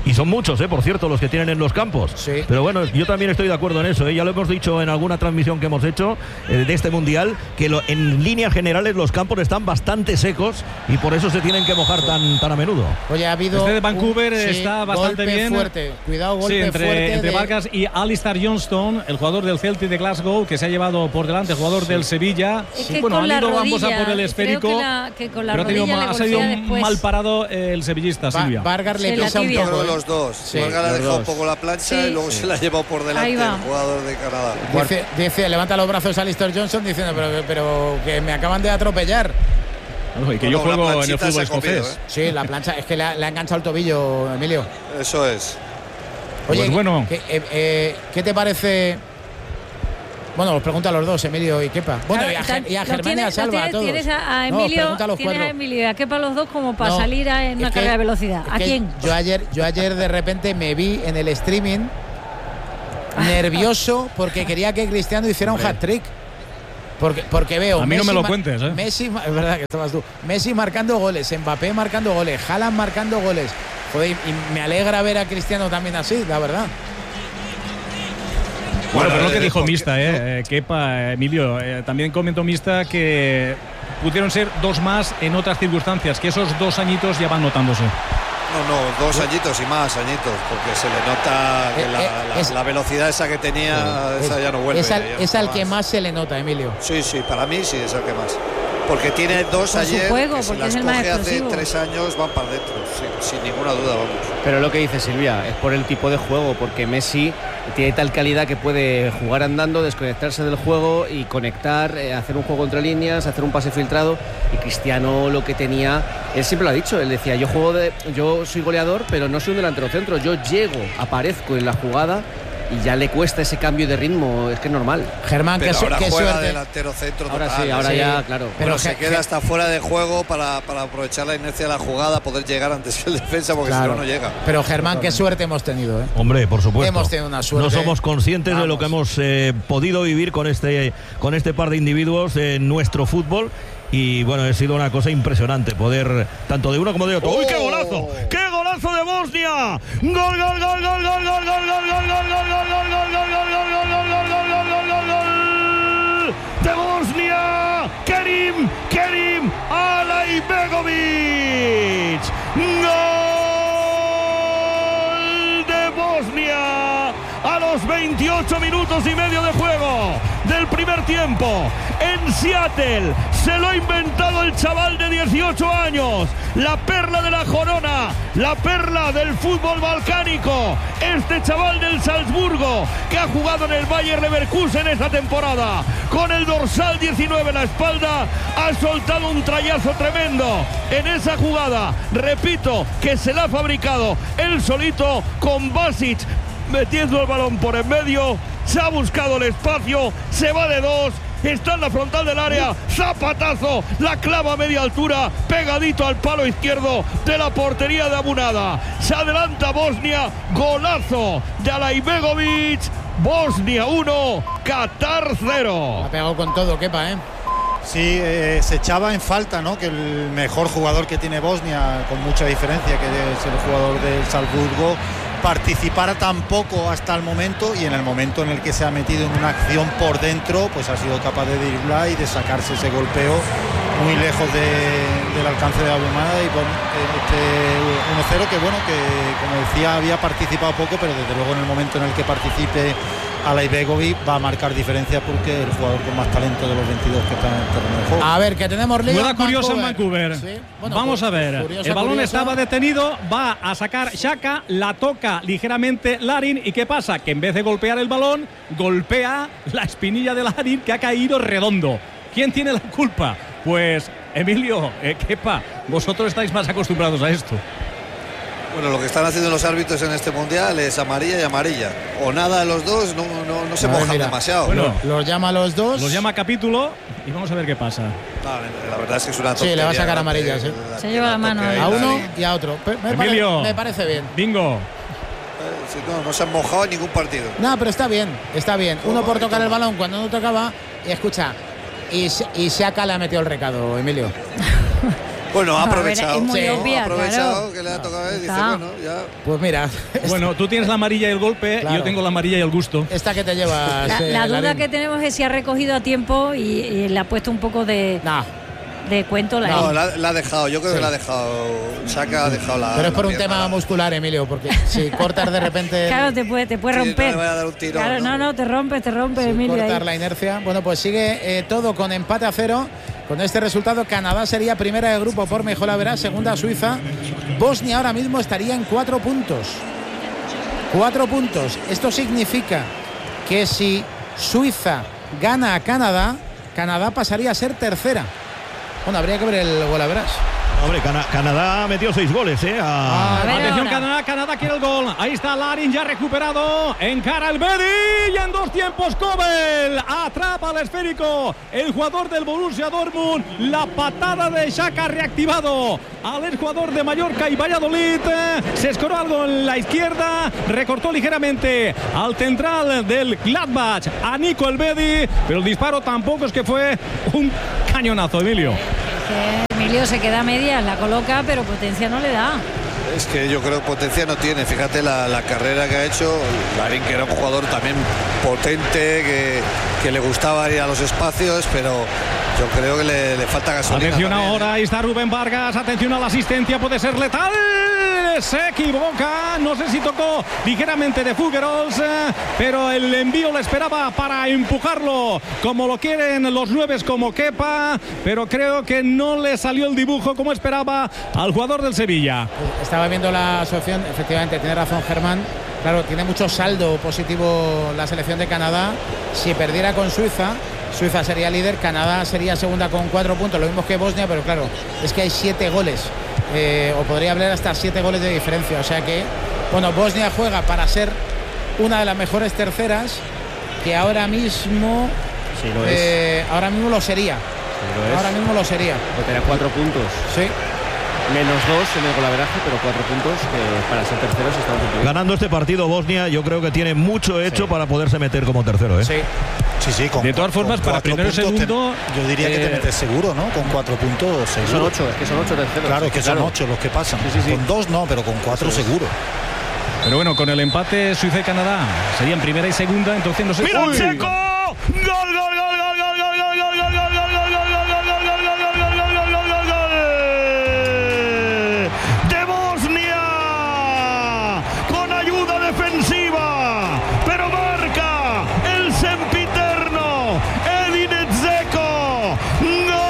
Y son muchos, por cierto, los que tienen en los campos. Sí. Pero bueno, yo también estoy de acuerdo en eso. Ya lo hemos dicho en alguna transmisión que hemos hecho de este Mundial, que en líneas generales los campos están bastante secos y por eso se tienen que mojar tan a menudo. Oye, ha habido Este de Vancouver está bastante golpe bien. fuerte. Cuidado, golpe entre fuerte. Vargas y Alistair Johnston, el jugador del Celtic de Glasgow, que se ha llevado por delante, el jugador del Sevilla. Es que Bueno, con han la ido rodilla, ambos a por el esférico. que con la pero rodilla ha salido después. mal parado el sevillista, Silvia. Vargas le pisa un Yo poco. creo que los dos. Sí, Vargas le ha los dejado un dos. poco la plancha Sí. y luego se la ha llevado por delante el jugador de Canadá. Dice, levanta los brazos a Alistair Johnson diciendo, pero que me acaban de atropellar. Y que yo juego en el fútbol escocés. Sí, la plancha, es que le ha enganchado el tobillo, Emilio. Eso es. Oye, Pues bueno. ¿qué te parece? Bueno, los pregunta a los dos, Emilio y Kepa. Bueno, y a Germán y a Salva, a todos. Tienes a No, Emilio, pregunta a los tienes cuatro. a Emilio y a Kepa los dos como para No, salir en una es que- carrera de velocidad. es ¿A que quién? Yo ayer de repente me vi en el streaming nervioso porque quería que Cristiano hiciera un hat-trick. Porque veo. A mí no Messi me lo cuentes, ¿eh? Messi, es verdad que estabas tú. Messi marcando goles, Mbappé marcando goles, Haaland marcando goles. Joder, y me alegra ver a Cristiano también así, la verdad. Bueno, pero lo que dijo Mista, Kepa, Emilio, también comentó Mista que pudieron ser dos más en otras circunstancias, que esos 2 añitos ya van notándose. No, 2 añitos y más añitos, porque se le nota que la velocidad esa que tenía, esa ya no vuelve. Es al que más se le nota, Emilio. Sí, para mí sí es el que más. Porque tiene 2 Por su ayer juego, que si porque las es el más coge hace explosivo. 3 años van para adentro, sin ninguna duda, vamos. Pero lo que dice Silvia es por el tipo de juego, porque Messi tiene tal calidad que puede jugar andando, desconectarse del juego y conectar, hacer un juego entre líneas, hacer un pase filtrado. Y Cristiano lo que tenía, él siempre lo ha dicho, él decía, yo soy goleador, pero no soy un delantero centro, yo llego, aparezco en la jugada y ya le cuesta ese cambio de ritmo, es que es normal. Germán, Pero ahora qué juega suerte. delantero centro Ahora total. sí, ahora ya, claro. Pero se queda hasta fuera de juego para aprovechar la inercia de la jugada, poder llegar antes que el defensa, porque Claro. si no llega. Pero Germán, qué suerte hemos tenido, ¿eh? Hombre, por supuesto. Hemos tenido una suerte. No somos conscientes de lo que hemos podido vivir con este par de individuos en nuestro fútbol. Y bueno, ha sido una cosa impresionante poder, tanto de uno como de otro. ¡Uy, qué golazo! ¡Qué golazo de Bosnia! ¡Gol, gol, gol, gol, gol, gol, gol, gol, gol, gol, gol, de Bosnia! Kerim Alaibegovic. ¡Gol de Bosnia! A los 28 minutos y medio de juego del primer tiempo en Seattle. Se lo ha inventado el chaval de 18 años, la perla de la Corona, la perla del fútbol balcánico, este chaval del Salzburgo que ha jugado en el Bayer Leverkusen esta temporada, con el dorsal 19 en la espalda, ha soltado un trayazo tremendo en esa jugada, repito, que se la ha fabricado él solito con Basic metiendo el balón por en medio, se ha buscado el espacio, se va de 2, está en la frontal del área, zapatazo, la clava a media altura, pegadito al palo izquierdo de la portería de Abunada. Se adelanta Bosnia, golazo de Alaibegovic, Bosnia 1, Qatar 0. Ha pegado con todo, Kepa, ¿eh? Sí, se echaba en falta, ¿no?, que el mejor jugador que tiene Bosnia, con mucha diferencia, que es el jugador del Salzburgo, participara tan poco hasta el momento, y en el momento en el que se ha metido en una acción por dentro, pues ha sido capaz de driblar y de sacarse ese golpeo muy lejos del alcance de Abumada. Y bueno, este 1-0 que, bueno, que como decía, había participado poco, pero desde luego en el momento en el que participe Alaibegovic va a marcar diferencia, porque es el jugador con más talento de los 22 que están en el terreno de juego. A ver, que tenemos lío Jugada en curiosa en Vancouver. Vancouver. Sí. Bueno, vamos a ver. curiosa, El balón curiosa. estaba detenido, va a sacar Xhaka, la toca ligeramente Larin. ¿Y qué pasa? Que en vez de golpear el balón, golpea la espinilla de Larin, que ha caído redondo. ¿Quién tiene la culpa? Pues Emilio, Kepa, vosotros estáis más acostumbrados a esto. Bueno, lo que están haciendo los árbitros en este mundial es amarilla y amarilla. O nada de los dos, no se A ver, mojan mira. demasiado. Bueno, Los llama a los dos. los llama capítulo y vamos a ver qué pasa. No, la verdad es que es una Sí, le va a tontería, sacar ¿no? amarilla, sí. Se lleva la mano ahí. A uno y a otro. Emilio. Me parece bien. Bingo. Sí, no se han mojado en ningún partido. No, pero está bien, está bien. Uno por tocar el balón cuando no tocaba. Y escucha, y Xhaka le ha metido el recado, Emilio. Bueno, ha aprovechado. Es muy obvia, ha aprovechado, claro. que le ha tocado a él. Dice, bueno, ya. Pues mira. Bueno, tú tienes la amarilla y el golpe, Claro. yo tengo la amarilla y el gusto. Esta que te llevas. La duda Larín. que tenemos es si ha recogido a tiempo y le ha puesto un poco de cuento. No, la ha dejado, yo creo que la ha dejado. Saca ha dejado la. Pero es por la un pierna. tema muscular, Emilio, porque si cortas de repente. Claro, te puede Sí, romper. no le vaya a dar un tirón, Claro, no, te rompes, Emilio. Cortar ahí. la inercia. Bueno, pues sigue todo con empate a 0. Con este resultado, Canadá sería primera de grupo por mejor haberá, segunda Suiza. Bosnia ahora mismo estaría en 4 puntos. 4 puntos. Esto significa que si Suiza gana a Canadá, Canadá pasaría a ser tercera. Bueno, habría que ver el golaveras. Hombre, Canadá metió 6 goles, Atención, Canadá quiere el gol. Ahí está Larin ya recuperado. Encara el Bedi y en 2 tiempos Kobel atrapa al esférico. El jugador del Borussia Dortmund. La patada de Xhaka reactivado al exjugador de Mallorca y Valladolid. Se escoró algo en la izquierda. Recortó ligeramente al central del Gladbach, a Nico el Bedi. Pero el disparo tampoco es que fue un cañonazo, Emilio. Emilio se queda a medias, la coloca, pero potencia no le da. Es que yo creo que potencia no tiene. Fíjate la carrera que ha hecho. Larín, que era un jugador también potente, que le gustaba ir a los espacios, pero yo creo que le falta gasolina. Atención también. ahora, ahí está Rubén Vargas. Atención a la asistencia, puede ser letal. Se equivoca, no sé si tocó ligeramente de Figueroa, pero el envío le esperaba para empujarlo como lo quieren los 9 como Kepa, pero creo que no le salió el dibujo como esperaba al jugador del Sevilla. Estaba viendo la asociación, efectivamente, tiene razón Germán. Claro, tiene mucho saldo positivo la selección de Canadá. Si perdiera con Suiza, Suiza sería líder, Canadá sería segunda con 4 puntos, lo mismo que Bosnia, pero claro, es que hay 7 goles. O podría haber hasta 7 goles de diferencia. O sea que, bueno, Bosnia juega para ser una de las mejores terceras, que ahora mismo Sí, lo es. ahora mismo lo sería. Sí, lo es. Ahora mismo lo sería. Porque era 4 puntos. Sí. Menos 2 en el golaveraje, pero 4 puntos que para ser terceros estamos cumplidos. Ganando este partido, Bosnia, yo creo que tiene mucho hecho para poderse meter como tercero, Sí. Sí, De todas formas, para primero y segundo, yo diría que te metes seguro, ¿no? Con 4 puntos seguro. Son 8, es que son 8 terceros. Claro, es que son Claro. 8 los que pasan. Sí. Con 2 no, pero con 4 seguro. pero bueno, con el empate Suiza y Canadá serían primera y segunda, entonces no sé. ¡Mira ¡Uy! Checo! ¡Gol, gol, gol, gol, gol, gol, gol, gol, gol, gol, gol, gol, gol, de Bosnia! Con ayuda defensiva, pero marca el sempiterno Edin Dzeko. ¡Gol!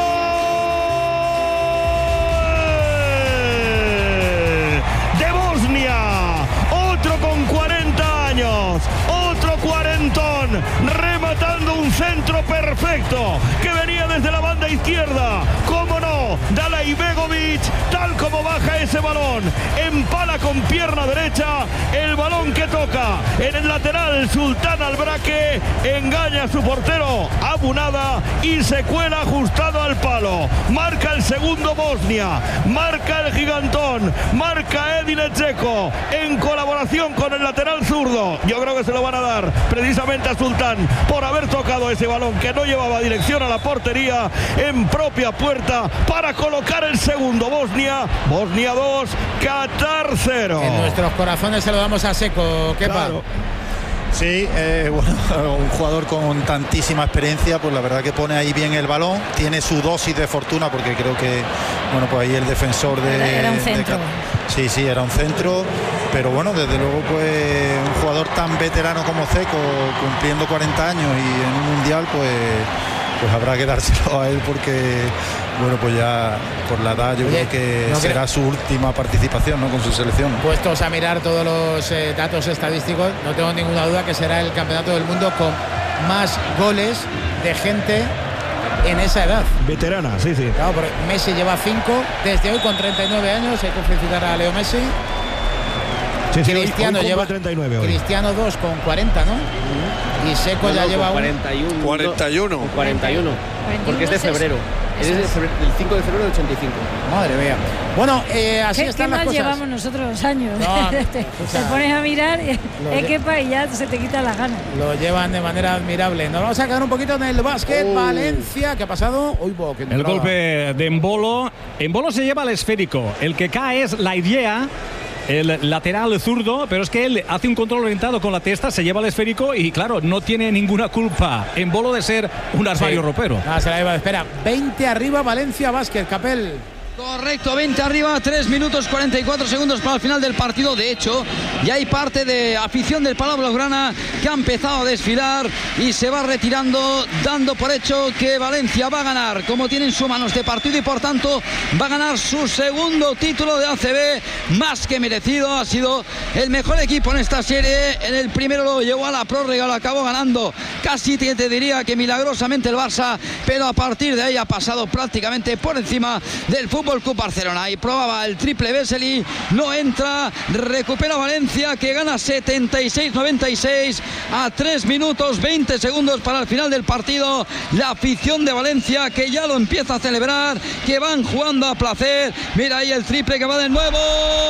De Bosnia, otro con 40 años, otro cuarentón, rematando un centro perfecto que venía desde la banda izquierda. ¿Cómo no? Dalai Begovic, tal como baja ese balón, empala con pierna derecha el balón que toca en el lateral. Sultán Albraque engaña a su portero Abunada y se cuela ajustado al palo. Marca el segundo Bosnia, marca el gigantón, marca Edin Dzeko en colaboración con el lateral zurdo. Yo creo que se lo van a dar precisamente a Sultán por haber tocado ese balón que no llevaba dirección a la portería en propia puerta para colocar el segundo. Bosnia 2, Qatar 0. En nuestros corazones se lo damos a Seco. ¿Qué Claro. Sí, bueno, un jugador con tantísima experiencia, pues la verdad que pone ahí bien el balón, tiene su dosis de fortuna porque creo que, bueno, pues ahí el defensor de... Era un centro. Sí, era un centro, pero bueno, desde luego pues un jugador tan veterano como Seco, cumpliendo 40 años y en un mundial, pues habrá que dárselo a él porque, bueno, pues ya por la edad yo creo que no será su última participación, ¿no?, con su selección. Puestos a mirar todos los datos estadísticos, no tengo ninguna duda que será el campeonato del mundo con más goles de gente en esa edad. Veterana, sí. Claro, porque Messi lleva 5 desde hoy con 39 años, hay que felicitar a Leo Messi. Sí, Cristiano hoy lleva 39 hoy. Cristiano 2 con 40, ¿no? Y Seco ya lleva 41. 41. 41. Porque es de febrero. Es del 5 de febrero del 85. Madre mía. Bueno, así ¿Qué están las mal cosas. llevamos nosotros los años? No, te pones a mirar, Kepa y ya se te quita la gana. Lo llevan de manera admirable. Nos vamos a quedar un poquito en el básquet. Valencia, ¿qué ha pasado? El golpe de Embolo Embolo se lleva el esférico. El que cae es Laidea, el lateral zurdo, pero es que él hace un control orientado con la testa, se lleva el esférico y claro, no tiene ninguna culpa Embolo de ser un armario ropero. Se la lleva, espera, 20 arriba Valencia Basket, Capel. Correcto, 20 arriba, 3 minutos 44 segundos para el final del partido. De hecho, ya hay parte de afición del Palau Blaugrana que ha empezado a desfilar y se va retirando, dando por hecho que Valencia va a ganar, como tiene en su mano este partido, y por tanto va a ganar su segundo título de ACB, más que merecido. Ha sido el mejor equipo en esta serie. En el primero lo llevó a la prórroga, lo acabó ganando casi, te diría que milagrosamente el Barça, pero a partir de ahí ha pasado prácticamente por encima del Fútbol Club Barcelona y probaba el triple Vesely, no entra, recupera Valencia, que gana 76-96 a 3 minutos 20 segundos para el final del partido. La afición de Valencia que ya lo empieza a celebrar, que van jugando a placer. Mira ahí el triple que va de nuevo,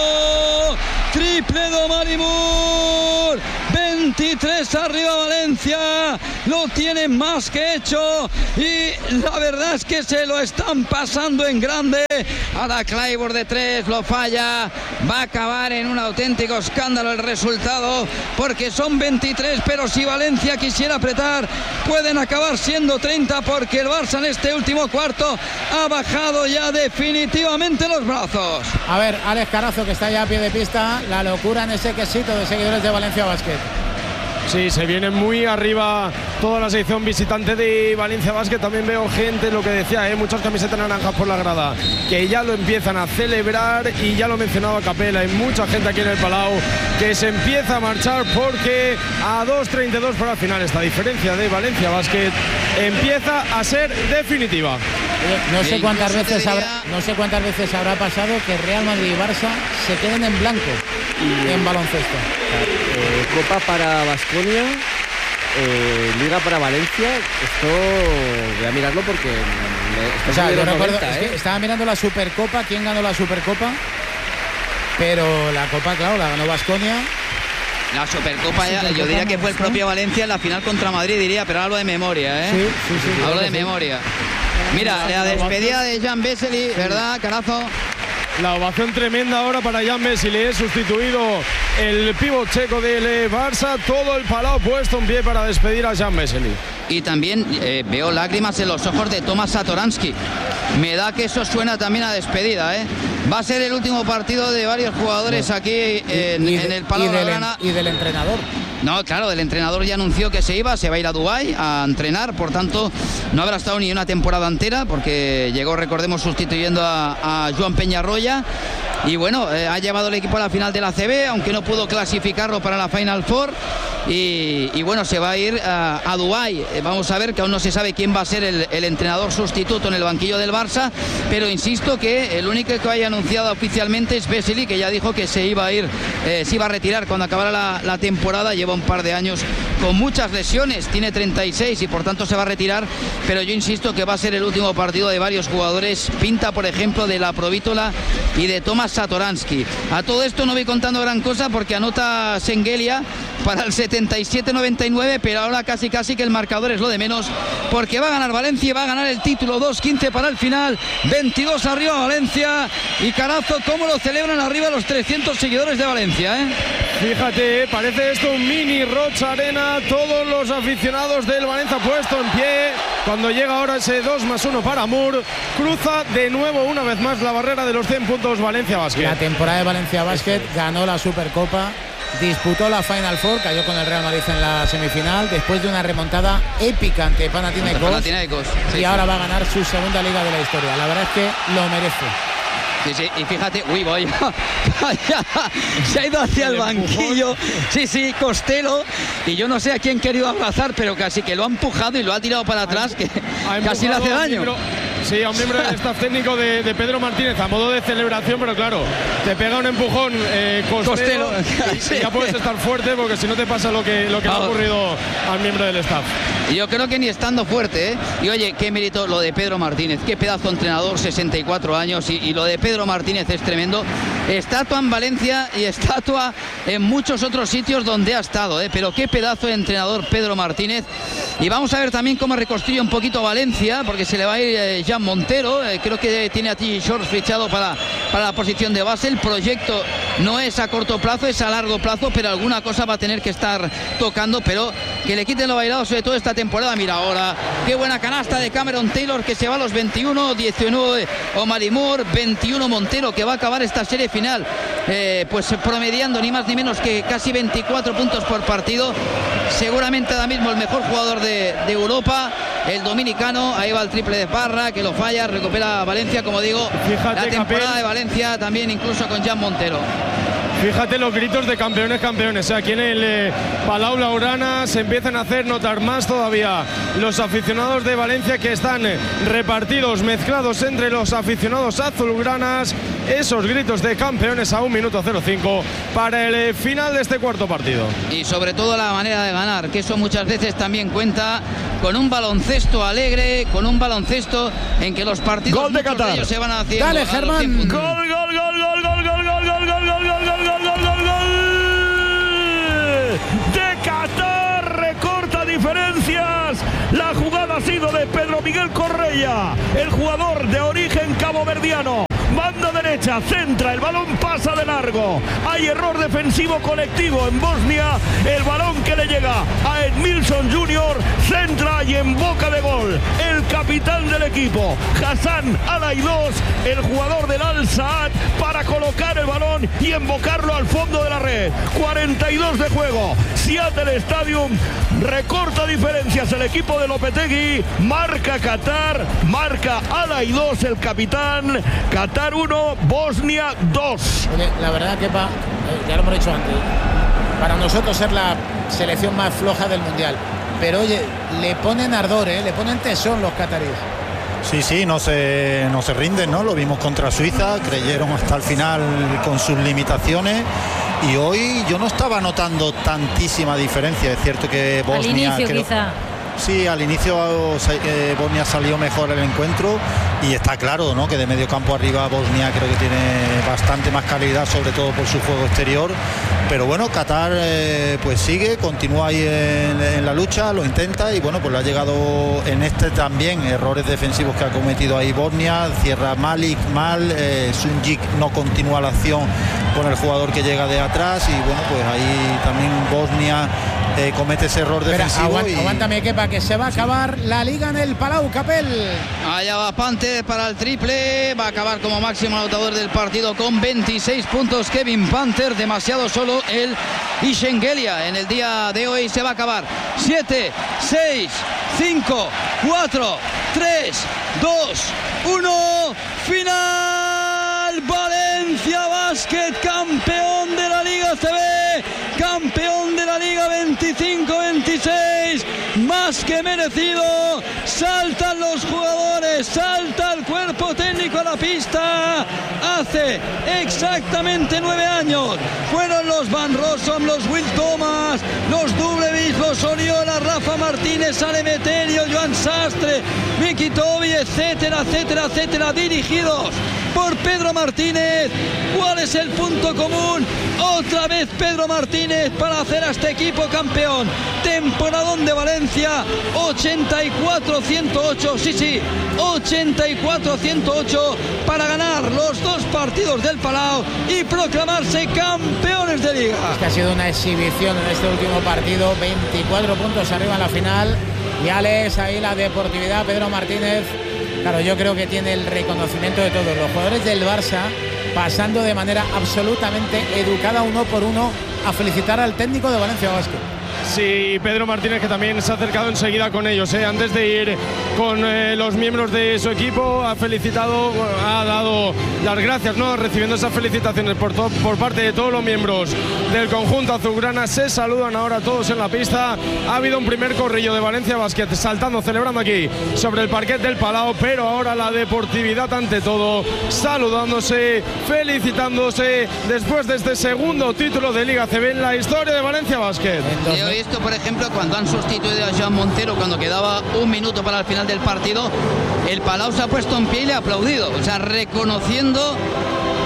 triple de Omari Moore, 23 arriba Valencia, lo tienen más que hecho y la verdad es que se lo están pasando en grande. Ahora Clyburn de 3 lo falla, va a acabar en un auténtico escándalo el resultado, porque son 23, pero si Valencia quisiera apretar pueden acabar siendo 30, porque el Barça en este último cuarto ha bajado ya definitivamente los brazos. A ver, Alex Carazo, que está ya a pie de pista, la locura en ese quesito de seguidores de Valencia Basket. Sí, se viene muy arriba toda la sección visitante de Valencia Basket. También veo gente, lo que decía, muchas camisetas naranjas por la grada, que ya lo empiezan a celebrar, y ya lo mencionaba Capela, hay mucha gente aquí en el Palau que se empieza a marchar, porque a 2.32 para el final esta diferencia de Valencia Basket empieza a ser definitiva. No sé cuántas veces habrá pasado que Real Madrid y Barça se queden en blanco en baloncesto. Copa para Baskonia, Liga para Valencia. Esto voy a mirarlo porque yo recuerdo, es que estaba mirando la Supercopa, quién ganó la Supercopa, pero la Copa, claro, la ganó Baskonia. La Supercopa, yo diría que fue el propio Valencia en la final contra Madrid, diría, pero hablo de memoria, Sí, hablo de memoria. Mira, la despedida de Jan Vesely, ¿verdad, Carazo? La ovación tremenda ahora para Jan Vesely, sustituido el pívot checo del Barça, todo el Palau puesto en pie para despedir a Jan Vesely. Y también veo lágrimas en los ojos de Tomas Satoransky. Me da que eso suena también a despedida, Va a ser el último partido de varios jugadores aquí en el Palau Blaugrana. Y del entrenador. No, claro, el entrenador ya anunció que se va a ir a Dubái a entrenar, por tanto no habrá estado ni una temporada entera, porque llegó, recordemos, sustituyendo a Joan Peñarroya, y bueno, ha llevado el equipo a la final de la ACB, aunque no pudo clasificarlo para la Final Four, y bueno, se va a ir a Dubái. Vamos a ver, que aún no se sabe quién va a ser el entrenador sustituto en el banquillo del Barça, pero insisto que el único que haya anunciado oficialmente es Vesely, que ya dijo que se iba a ir, se iba a retirar cuando acabara la temporada. Lleva un par de años con muchas lesiones, tiene 36 y por tanto se va a retirar, pero yo insisto que va a ser el último partido de varios jugadores. Pinta, por ejemplo, de la Provítola y de Tomas Satoransky. A todo esto no voy contando gran cosa, porque anota Sengelia para el 77-99, pero ahora casi que el marcador es lo de menos, porque va a ganar Valencia y va a ganar el título. 2-15 para el final, 22 arriba Valencia, y Carazo, cómo lo celebran arriba los 300 seguidores de Valencia, Fíjate, parece esto un mini Rocha Arena, todos los aficionados del Valencia puesto en pie, cuando llega ahora ese 2+1 para Moore, cruza de nuevo una vez más la barrera de los 100 puntos Valencia Basket. La temporada de Valencia Basket ganó la Supercopa, disputó la Final Four, cayó con el Real Madrid en la semifinal, después de una remontada épica ante Panathinaikos, y ahora va a ganar su segunda liga de la historia. La verdad es que lo merece. Sí, y fíjate, se ha ido hacia el banquillo, Costello, y yo no sé a quién querido abrazar, pero casi que lo ha empujado y lo ha tirado para atrás, que casi le hace daño. A un miembro del staff técnico de Pedro Martínez, a modo de celebración, pero claro, te pega un empujón Costello, y ya puedes estar fuerte, porque si no te pasa lo que le ha ocurrido al miembro del staff. Yo creo que ni estando fuerte, Y oye, qué mérito lo de Pedro Martínez, qué pedazo de entrenador, 64 años, y lo de Pedro Martínez es tremendo. estatua en Valencia y estatua en muchos otros sitios donde ha estado, pero qué pedazo de entrenador Pedro Martínez. Y vamos a ver también cómo reconstruye un poquito Valencia, porque se le va a ir Jan Montero, creo que tiene a T. Shorts fichado para la posición de base. El proyecto no es a corto plazo, es a largo plazo, pero alguna cosa va a tener que estar tocando, pero que le quiten lo bailado, sobre todo esta temporada. Mira ahora, qué buena canasta de Cameron Taylor, que se va a los 21, 19 Omari Moore, 21 Montero, que va a acabar esta serie final pues promediando ni más ni menos que casi 24 puntos por partido. Seguramente ahora mismo el mejor jugador de Europa, el dominicano. Ahí va el triple de Parra, que lo falla, recupera Valencia, como digo. Fíjate, la temporada de Valencia también, incluso con Jan Montero. Fíjate los gritos de campeones, campeones. Aquí en el Palau Blaugrana se empiezan a hacer notar más todavía los aficionados de Valencia, que están repartidos, mezclados entre los aficionados azulgranas. Esos gritos de campeones a 1 minuto 05 para el final de este cuarto partido. Y sobre todo la manera de ganar, que eso muchas veces también cuenta, con un baloncesto alegre, con un baloncesto en que los partidos, gol de Qatar, de ellos se van haciendo. Dale, Germán. Gol, gol, gol, gol, gol, gol, gol, gol, gol, gol, gol, gol, gol, gol, gol de Qatar, recorta diferencias. La jugada ha sido de Pedro Miguel Correia, el jugador de origen caboverdiano. Banda derecha, centra, el balón pasa de largo. Hay error defensivo colectivo en Bosnia. El balón que le llega a Edmilson Jr. centra y en boca de gol el capitán del equipo, Hassan Al-Aidos, el jugador del Al-Saad, para colocar el balón y embocarlo al fondo de la red. 42 de juego. Seattle Stadium recorta diferencias el equipo de Lopetegui. Marca Qatar, marca Al-Aidos, el capitán. Qatar 1, Bosnia 2. Oye, la verdad que ya lo hemos dicho antes, para nosotros es la selección más floja del mundial, pero oye, le ponen ardor, le ponen tesón los cataríes. Sí, no se rinden, ¿no? Lo vimos contra Suiza, creyeron hasta el final con sus limitaciones, y hoy yo no estaba notando tantísima diferencia. Es cierto que Bosnia, al inicio quizá. Sí, al inicio Bosnia salió mejor el encuentro, y está claro, ¿no?, que de medio campo arriba Bosnia creo que tiene bastante más calidad, sobre todo por su juego exterior. Pero bueno, Qatar pues sigue, continúa ahí en la lucha, lo intenta, y bueno, pues le ha llegado en este también errores defensivos que ha cometido ahí Bosnia. Cierra Malik mal, Sunjic no continúa la acción con el jugador que llega de atrás, y bueno, pues ahí también Bosnia comete ese error defensivo. Aguántame, Kepa, que se va a acabar la liga en el Palau, Capel. Allá va Panther para el triple, va a acabar como máximo anotador del partido con 26 puntos Kevin Panther, demasiado solo el Ishengelia. En el día de hoy se va a acabar 7, 6, 5, 4, 3, 2, 1, final. Valencia Basket, campeón de la Liga CB, campeón de la Liga 25-26, más que merecido. Saltan los jugadores, salta el cuerpo técnico a la pista. Hace exactamente 9 años fueron los Van Rossum, los Will Thomas, los Dublevis, los Oriola, Rafa Martínez, Ale Meterio, Joan Sastre, Miki Tobi, etcétera, etcétera, etcétera, dirigidos por Pedro Martínez. ¿Cuál es el punto común? Otra vez Pedro Martínez para hacer a este equipo campeón. Temporadón de Valencia, 84-108, sí, 84-108 para ganar los 2 partidos del Palau y proclamarse campeones de liga. Es que ha sido una exhibición en este último partido, 24 puntos arriba en la final. Y Alex, ahí la deportividad, Pedro Martínez. Claro, yo creo que tiene el reconocimiento de todos los jugadores del Barça, pasando de manera absolutamente educada, uno por uno, a felicitar al técnico de Valencia Basket. Sí, Pedro Martínez, que también se ha acercado enseguida con ellos, antes de ir con los miembros de su equipo, ha felicitado, ha dado las gracias, ¿no?, recibiendo esas felicitaciones por parte de todos los miembros del conjunto azulgrana. Se saludan ahora todos en la pista. Ha habido un primer corrillo de Valencia Basket, saltando, celebrando aquí sobre el parquet del Palau, pero ahora la deportividad ante todo, saludándose, felicitándose después de este segundo título de Liga CB en la historia de Valencia Basket. Yo he visto, por ejemplo, cuando han sustituido a Jan Montero, cuando quedaba 1 minuto para el final del partido, el Palau se ha puesto en pie y le ha aplaudido, o sea, reconociendo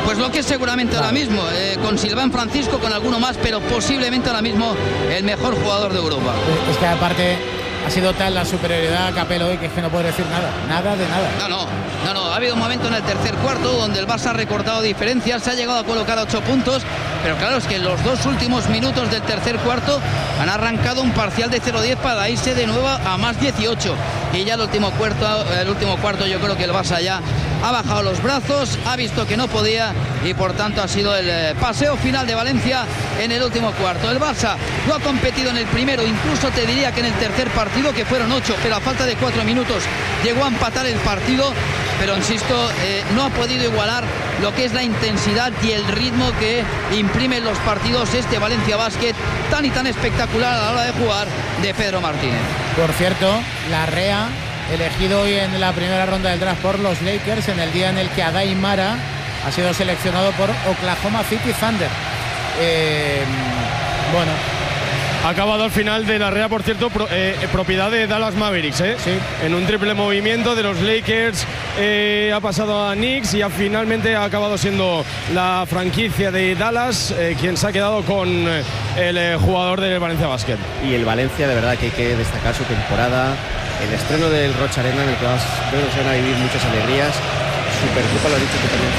Pues lo que es seguramente ahora mismo, con Silván Francisco, con alguno más, pero posiblemente ahora mismo el mejor jugador de Europa. Es que aparte ha sido tal la superioridad a Capel hoy que es que no puede decir nada de nada. No, ha habido un momento en el tercer cuarto donde el Barça ha recortado diferencias, se ha llegado a colocar a 8 puntos, pero claro, es que en los 2 últimos minutos del tercer cuarto han arrancado un parcial de 0-10 para irse de nuevo a más 18, y ya el último cuarto yo creo que el Barça ya ha bajado los brazos, ha visto que no podía y por tanto ha sido el paseo final de Valencia en el último cuarto. El Barça no ha competido en el primero, incluso te diría que en el tercer partido, que fueron 8, pero a falta de 4 minutos llegó a empatar el partido, pero insisto, no ha podido igualar lo que es la intensidad y el ritmo que imprimen los partidos este Valencia Basket tan y tan espectacular a la hora de jugar de Pedro Martínez. Por cierto, Larrea elegido hoy en la primera ronda del draft por los Lakers, en el día en el que Adai Mara ha sido seleccionado por Oklahoma City Thunder. Bueno, ha acabado al final de Larrea, por cierto, propiedad de Dallas Mavericks, Sí. En un triple movimiento de los Lakers, ha pasado a Knicks y finalmente ha acabado siendo la franquicia de Dallas quien se ha quedado con el jugador del Valencia Basket. Y el Valencia, de verdad que hay que destacar su temporada, el estreno del Rocha Arena, en el que creo que se van a vivir muchas alegrías. Supercopa, lo ha dicho tú también,